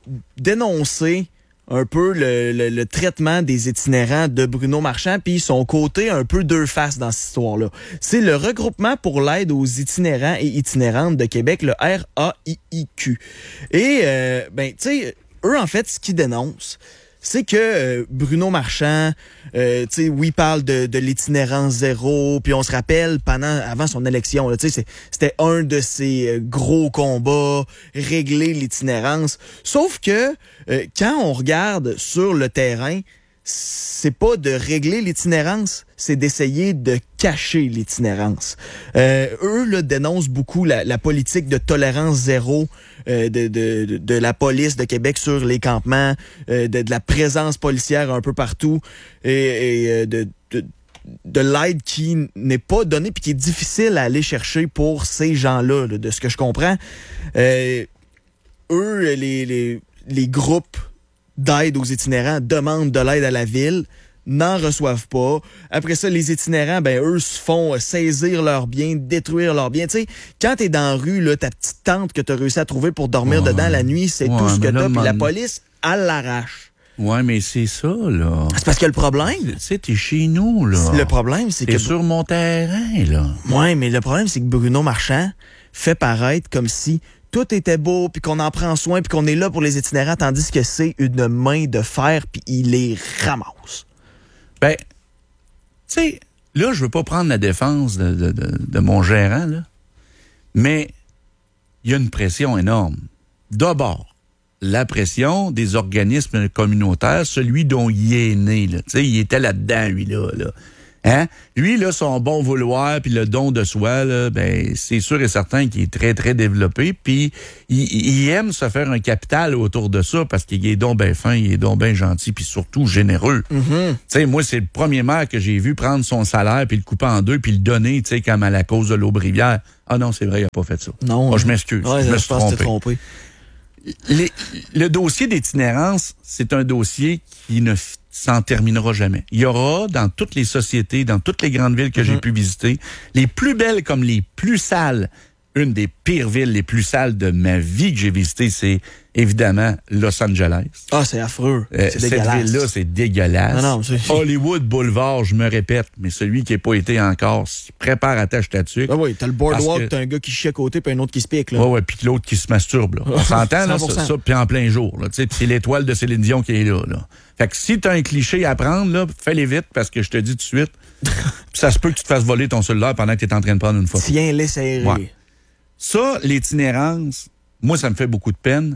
dénoncer un peu le, le- le traitement des itinérants de Bruno Marchand puis son côté un peu deux faces dans cette histoire-là. C'est le regroupement pour l'aide aux itinérants et itinérantes de Québec, le R A I I Q. Et euh, ben tu sais, eux en fait ce qu'ils dénoncent, c'est que euh, Bruno Marchand, euh, tu sais, oui, parle de, de l'itinérance zéro, puis on se rappelle, pendant avant son élection, là, tu sais, c'est- c'était un de ses euh, gros combats, régler l'itinérance. Sauf que euh, quand on regarde sur le terrain, c'est pas de régler l'itinérance, c'est d'essayer de cacher l'itinérance. Euh, eux là, dénoncent beaucoup la, la politique de tolérance zéro euh, de, de, de, de la police de Québec sur les campements, euh, de, de la présence policière un peu partout et, et euh, de, de, de l'aide qui n'est pas donnée puis qui est difficile à aller chercher pour ces gens-là, là, de ce que je comprends. Euh, eux, les, les, les groupes d'aide aux itinérants demandent de l'aide à la ville, n'en reçoivent pas. Après ça, les itinérants, ben eux se font saisir leurs biens, détruire leurs biens. Tu sais, quand t'es dans la rue, là, ta petite tente que t'as réussi à trouver pour dormir Ouais. dedans la nuit, c'est Ouais, tout ce que mais là, t'as, puis la man- police, elle l'arrache. Ouais, mais c'est ça, là. C'est parce que le problème, Tu sais, t'es chez nous, là. le problème, c'est T'es que... sur mon terrain, là. Ouais, mais le problème, c'est que Bruno Marchand fait paraître comme si tout était beau, puis qu'on en prend soin, puis qu'on est là pour les itinérants, tandis que c'est une main de fer, puis il les ramasse. Ben, tu sais, là, je veux pas prendre la défense de, de, de, de mon gérant, là, mais il y a une pression énorme. D'abord, la pression des organismes communautaires, celui dont il est né, là. Tu sais, il était là-dedans, lui, là, là. Hein? Lui, là, son bon vouloir puis le don de soi, là, ben, c'est sûr et certain qu'il est très, très développé. Puis il, il aime se faire un capital autour de ça parce qu'il est donc bien fin, il est donc bien gentil, puis surtout généreux. Mm-hmm. Tu sais, moi, c'est le premier maire que j'ai vu prendre son salaire puis le couper en deux puis le donner, tu sais, comme à la cause de l'Aubrivière. Ah non, c'est vrai, il a pas fait ça. Non. Oh, je m'excuse. Ouais, je me je suis pense que t'es trompé. trompé. Les, le dossier d'itinérance, c'est un dossier qui ne f- s'en terminera jamais. Il y aura dans toutes les sociétés, dans toutes les grandes villes que Mm-hmm. j'ai pu visiter, les plus belles comme les plus sales. Une des pires villes les plus sales de ma vie que j'ai visitées, c'est évidemment Los Angeles. Ah, c'est affreux. Euh, c'est cette dégueulasse. ville-là, c'est dégueulasse. Non, non, c'est- Hollywood Boulevard, je me répète, mais celui qui n'a pas été encore, s'y prépare à tâche ta tuque. Ah oui, t'as le boardwalk, Parce que- t'as un gars qui chie à côté puis un autre qui se pique, là. Ouais, ouais, puis l'autre qui se masturbe, là. On s'entend, là, cent pour ça, cent. ça puis en plein jour, là. Tu sais, puis c'est l'étoile de Céline Dion qui est là, là. Fait que si t'as un cliché à prendre, là, fais-les vite, parce que je te dis tout de suite, ça se peut que tu te fasses voler ton cellulaire pendant que t'es en train de prendre une photo. Tiens-les serrés. Ouais. Ça, l'itinérance, moi, ça me fait beaucoup de peine,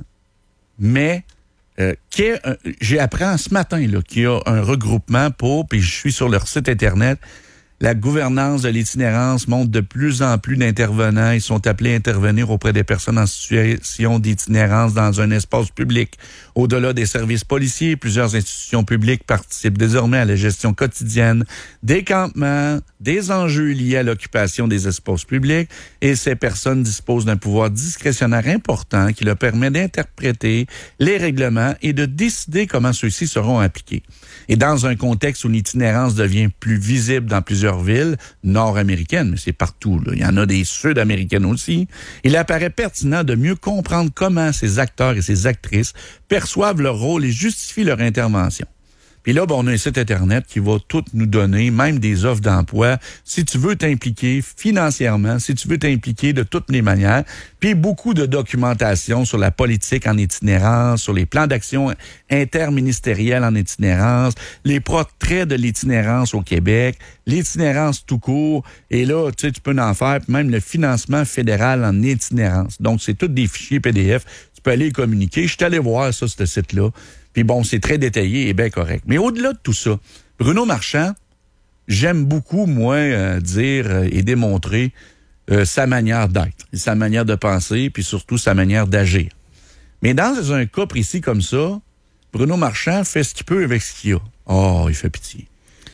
mais euh, qu'est un- j'ai appris ce matin là, qu'il y a un regroupement pour, puis je suis sur leur site Internet, la gouvernance de l'itinérance montre de plus en plus d'intervenants. Ils sont appelés à intervenir auprès des personnes en situation d'itinérance dans un espace public. Au-delà des services policiers, plusieurs institutions publiques participent désormais à la gestion quotidienne des campements, des enjeux liés à l'occupation des espaces publics, et ces personnes disposent d'un pouvoir discrétionnaire important qui leur permet d'interpréter les règlements et de décider comment ceux-ci seront appliqués. Et dans un contexte où l'itinérance devient plus visible dans plusieurs villes nord-américaines, mais c'est partout, là. Il y en a des sud-américaines aussi, il apparaît pertinent de mieux comprendre comment ces acteurs et ces actrices perçoivent leur rôle et justifient leur intervention. Puis là, ben, on a un site Internet qui va tout nous donner, même des offres d'emploi, si tu veux t'impliquer financièrement, si tu veux t'impliquer de toutes les manières, puis beaucoup de documentation sur la politique en itinérance, sur les plans d'action interministériels en itinérance, les portraits de l'itinérance au Québec, l'itinérance tout court, et là, tu sais, tu peux en faire, puis même le financement fédéral en itinérance. Donc, c'est tous des fichiers P D F, tu peux aller les communiquer. Je suis allé voir ça, ce site-là. Puis bon, c'est très détaillé et bien correct. Mais au-delà de tout ça, Bruno Marchand, j'aime beaucoup, moi, euh, dire euh, et démontrer euh, sa manière d'être, sa manière de penser, puis surtout sa manière d'agir. Mais dans un cas précis comme ça, Bruno Marchand fait ce qu'il peut avec ce qu'il a. Oh, il fait pitié.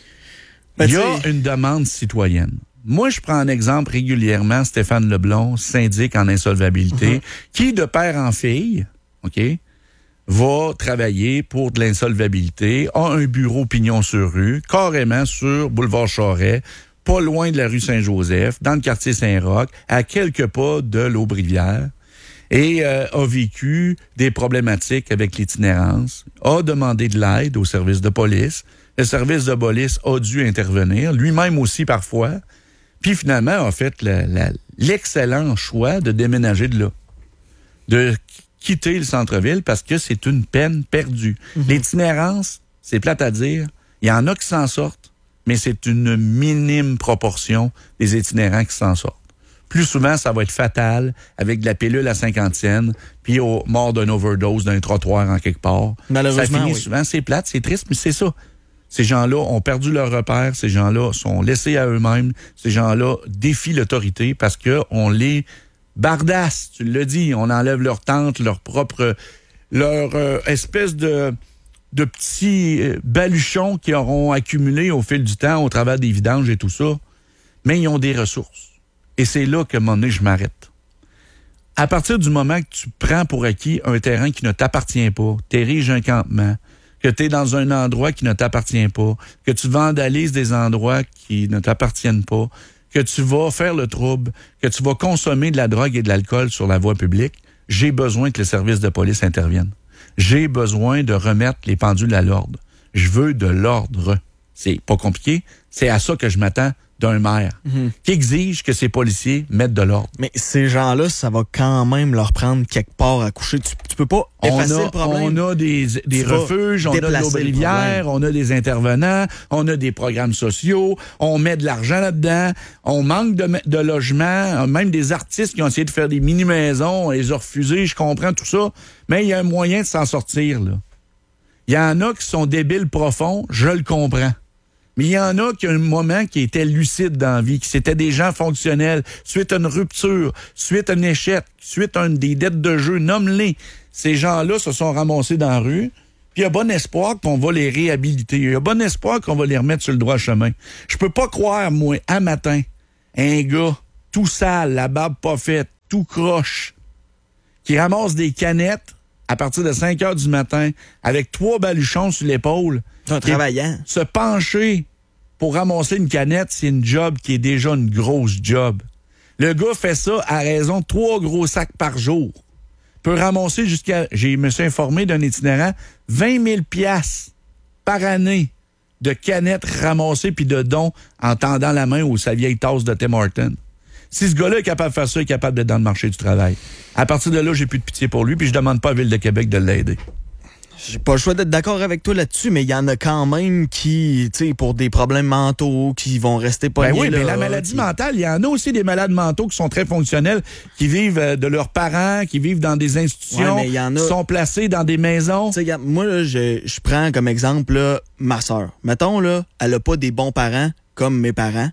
Ben, il y a t'sais- une demande citoyenne. Moi, je prends en exemple régulièrement Stéphane Leblond, syndic en insolvabilité, qui, de père en fille, OK, va travailler pour de l'insolvabilité, a un bureau pignon sur rue, carrément sur Boulevard Charest, pas loin de la rue Saint-Joseph, dans le quartier Saint-Roch, à quelques pas de l'Aubrivière, et euh, a vécu des problématiques avec l'itinérance, a demandé de l'aide au service de police. Le service de police a dû intervenir, lui-même aussi parfois, puis finalement a fait la- la- l'excellent choix de déménager de là, de quitter le centre-ville parce que c'est une peine perdue. Mm-hmm. L'itinérance, c'est plate à dire, il y en a qui s'en sortent, mais c'est une minime proportion des itinérants qui s'en sortent. Plus souvent, ça va être fatal avec de la pilule à cinquantaine, puis au mort d'une overdose d'un trottoir en quelque part. Malheureusement, ça finit oui. souvent, c'est plate, c'est triste, mais c'est ça. Ces gens-là ont perdu leur repère, ces gens-là sont laissés à eux-mêmes, ces gens-là défient l'autorité parce que on les bardasse, tu l'as dit, on enlève leur tente, leur propre, leur euh, espèce de, de petits euh, baluchons qui auront accumulé au fil du temps au travers des vidanges et tout ça, mais ils ont des ressources. Et c'est là qu'à un moment donné, je m'arrête. À partir du moment que tu prends pour acquis un terrain qui ne t'appartient pas, t'ériges un campement, que tu es dans un endroit qui ne t'appartient pas, que tu vandalises des endroits qui ne t'appartiennent pas, que tu vas faire le trouble, que tu vas consommer de la drogue et de l'alcool sur la voie publique, j'ai besoin que les services de police interviennent. J'ai besoin de remettre les pendules à l'ordre. Je veux de l'ordre. C'est pas compliqué. C'est à ça que je m'attends d'un maire Mm-hmm. qui exige que ses policiers mettent de l'ordre. Mais ces gens-là, ça va quand même leur prendre quelque part à coucher. Tu, tu peux pas On effacer a, le problème. on a des, des Tu vas refuges, on a de déplacer le l'Aubrivière, on a des intervenants, on a des programmes sociaux, on met de l'argent là-dedans, on manque de, de logements, même des artistes qui ont essayé de faire des mini-maisons, on les a refusés, je comprends tout ça, mais il y a un moyen de s'en sortir, là. Il y en a qui sont débiles profonds, je le comprends. Mais il y en a qui ont un moment qui étaient lucides dans la vie, qui c'était des gens fonctionnels, suite à une rupture, suite à un échec, suite à une, des dettes de jeu, nomme-les. Ces gens-là se sont ramassés dans la rue, puis il y a bon espoir qu'on va les réhabiliter. Il y a bon espoir qu'on va les remettre sur le droit chemin. Je peux pas croire, moi, un matin, un gars tout sale, la barbe pas faite, tout croche, qui ramasse des canettes à partir de cinq heures du matin, avec trois baluchons sur l'épaule. C'est un travaillant. Se pencher pour ramasser une canette, c'est une job qui est déjà une grosse job. Le gars fait ça à raison de trois gros sacs par jour. Peut ramasser jusqu'à, j'ai me suis informé d'un itinérant, vingt mille piastres par année de canettes ramassées puis de dons en tendant la main ou sa vieille tasse de Tim Hortons. Si ce gars-là est capable de faire ça, il est capable d'être dans le marché du travail. À partir de là, j'ai plus de pitié pour lui, puis je demande pas à la Ville de Québec de l'aider. J'ai pas le choix d'être d'accord avec toi là-dessus, mais il y en a quand même qui, tu sais, pour des problèmes mentaux, qui vont rester pognés. Ben oui, là, mais la maladie qui... mentale, il y en a aussi des malades mentaux qui sont très fonctionnels, qui vivent euh, de leurs parents, qui vivent dans des institutions, Ouais, mais y en a... qui sont placés dans des maisons. Tu sais, regarde, moi, là, je, je prends comme exemple là, ma sœur. Mettons, là, elle a pas des bons parents comme mes parents.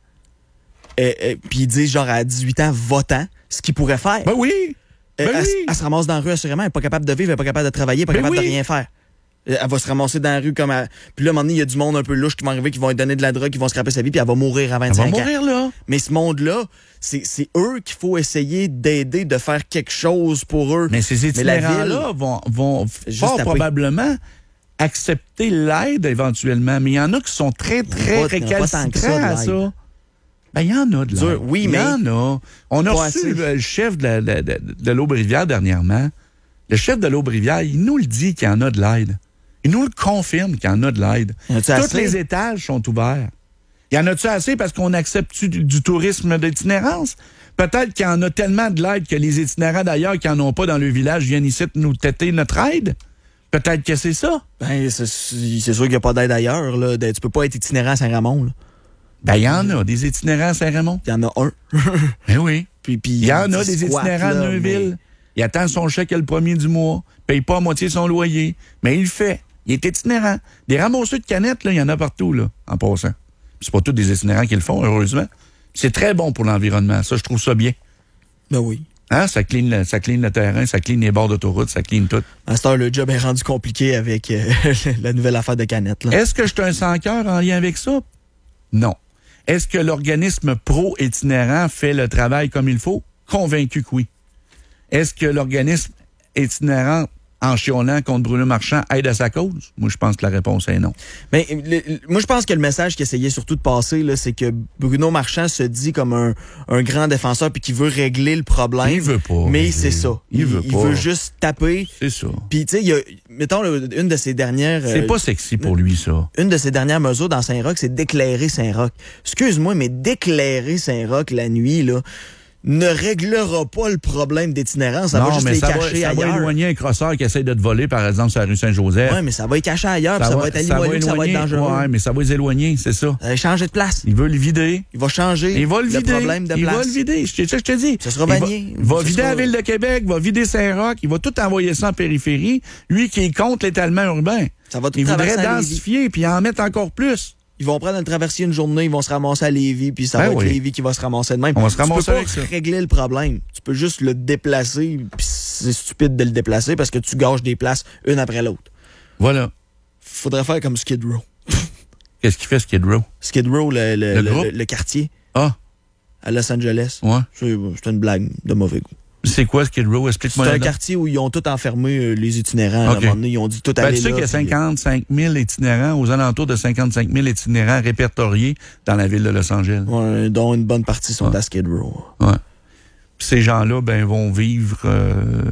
Puis ils disent, genre, à dix-huit ans, va-t'en, ce qu'ils pourraient faire. Ben oui! Ben elle, oui. elle, elle se ramasse dans la rue, assurément. Elle n'est pas capable de vivre, elle n'est pas capable de travailler, elle n'est pas Ben capable oui. de rien faire. Elle va se ramasser dans la rue comme... Elle... Puis là, à un moment donné, il y a du monde un peu louche qui va arriver, qui vont lui donner de la drogue, qui vont scraper sa vie, puis elle va mourir à vingt-cinq ans. Elle va mourir, là. Mais ce monde-là, c'est, c'est eux qu'il faut essayer d'aider, de faire quelque chose pour eux. Mais ces Mais la itinérants-là ville, vont, vont juste fort taper. probablement accepter l'aide éventuellement. Mais il y en a qui sont très, très Il y en a pas- il y en a pas tant que ça, récalcitrants de à l'aide. ça. Ben, il y en a de Dur, l'aide. oui, Il mais y en a. On a pas reçu assez. le, le chef de, la- de, de, de l'Aube-Rivière dernièrement. Le chef de l'Aube-Rivière, il nous le dit qu'il y en a de l'aide. Il nous le confirme qu'il y en a de l'aide. Y en a-tu Tous assez? les étages sont ouverts. Y en a-tu assez parce qu'on accepte du, du tourisme d'itinérance? Peut-être qu'il y en a tellement de l'aide que les itinérants d'ailleurs qui n'en ont pas dans le village viennent ici nous têter notre aide. Peut-être que c'est ça. ben, c'est, c'est sûr qu'il n'y a pas d'aide ailleurs. Là. De- Tu peux pas être itinérant à Saint-Ramon. Là. Ben, il y en a des itinérants à Saint-Raymond. Il y en a un. Ben oui. Puis, puis, Il y en a il des squatte, itinérants là, de Neuville. mais- Il attend son chèque le premier du mois, paye pas à moitié son loyer, mais il le fait. Il est itinérant. Des ramasseurs de canettes, là, il y en a partout, là, en passant. C'est pas tous des itinérants qui le font, heureusement. C'est très bon pour l'environnement. Ça, je trouve ça bien. Ben oui. Hein? Ça clean le, ça clean le terrain, ça clean les bords d'autoroute, ça clean tout. À cette heure, le job est rendu compliqué avec euh, la nouvelle affaire de canettes. Là. Est-ce que je suis un sans-cœur en lien avec ça? Non. Est-ce que l'organisme pro-itinérant fait le travail comme il faut? Convaincu que oui. Est-ce que l'organisme itinérant en chialant contre Bruno Marchand aide à sa cause? Moi, je pense que la réponse est non. Mais le- le- moi, je pense que le message qu'il essayait surtout de passer, là, c'est que Bruno Marchand se dit comme un, un grand défenseur puis qu'il veut régler le problème. Il veut pas Mais régler. c'est ça. Il veut il pas. veut juste taper. C'est ça. Puis, tu sais, il y a, mettons, là, une de ses dernières... C'est euh, pas sexy pour lui, ça. Une de ses dernières mesures dans Saint-Roch, c'est d'éclairer Saint-Roch. Excuse-moi, mais d'éclairer Saint-Roch la nuit, là, ne réglera pas le problème d'itinérance. Ça va juste mais les ça va, cacher ça va ailleurs. éloigner un crosseur qui essaie de te voler, par exemple, sur la rue Saint-Joseph. Ouais, mais ça va y cacher ailleurs, puis ça, va être à Limoilou, ça va être dangereux. Ouais, mais ça va les éloigner, c'est ça. Ça va changer de place. Il veut le vider. Il va changer Il va le vider. problème de il place. va le vider. C'est ça que je te dis. Ça sera Il va- banni. Il va, Ça vider sera- la ville de Québec, va vider Saint-Roch, il va tout envoyer ça en périphérie. Lui qui est contre l'étalement urbain. Ça va tout Il voudrait traverser à Lévis. densifier puis en mettre encore plus. Ils vont prendre un traversier une journée, ils vont se ramasser à Lévis, puis ça Ben va oui. être Lévis qui va se ramasser de même. On va se tu ramasser peux pas avec ça. régler le problème. Tu peux juste le déplacer, puis c'est stupide de le déplacer parce que tu gages des places une après l'autre. Voilà. Faudrait faire comme Skid Row. Qu'est-ce qu'il fait, Skid Row? Skid Row, le, le, Le le- groupe? le- le quartier Ah, à Los Angeles. ouais. C'est, c'est une blague de mauvais goût. C'est quoi Skid Row? C'est Explique-moi. un là-dedans. quartier où ils ont tout enfermé euh, les itinérants. À un Ok. moment donné, ils ont dit tout Ben, aller tu sais là. qu'il y a puis- cinquante-cinq mille itinérants, aux alentours de cinquante-cinq mille itinérants répertoriés dans la ville de Los Angeles. Ouais, dont une bonne partie sont Ouais. à Skid Row. Ouais. Puis ces gens-là, ben, vont vivre euh,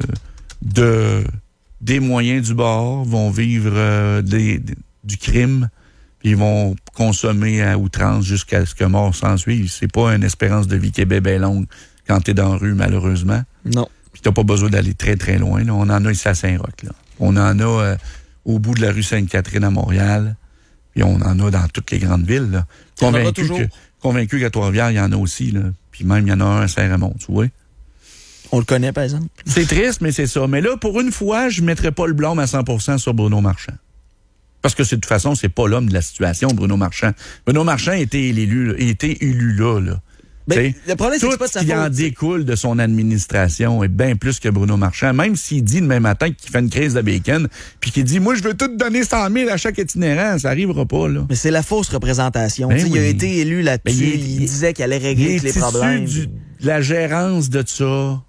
de des moyens du bord, vont vivre euh, des, des- du crime, puis ils vont consommer à outrance jusqu'à ce que mort s'en suive. C'est pas une espérance de vie qui est bien, bien longue quand t'es dans la rue, malheureusement. Non. Puis t'as pas besoin d'aller très, très loin. Là. On en a ici à Saint-Roch. Là. On en a euh, au bout de la rue Sainte-Catherine à Montréal. Puis on en a dans toutes les grandes villes. Là. Il y en aura Convaincu toujours. que, convaincu qu'à Trois-Rivières, il y en a aussi. Là. Puis même, il y en a un à Saint-Raymond, tu vois. On le connaît, par exemple. C'est triste, mais c'est ça. Mais là, pour une fois, je ne mettrai pas le blâme à cent pour cent sur Bruno Marchand. Parce que de toute façon, c'est pas l'homme de la situation, Bruno Marchand. Bruno Marchand était élu, était élu là, là. Ben, le problème, c'est que tout c'est pas de sa ce qui faute, en t'sais. découle de son administration est bien plus que Bruno Marchand. Même s'il dit demain matin qu'il fait une crise de bacon, puis qu'il dit, moi, je veux tout donner cent mille à chaque itinérant, ça arrivera pas, là. Mais c'est la fausse représentation. Ben T'sais, oui. Il a été élu là-dessus, Ben, il est- il, disait qu'il allait régler Il tous les est issu problèmes. du- de la gérance de ça.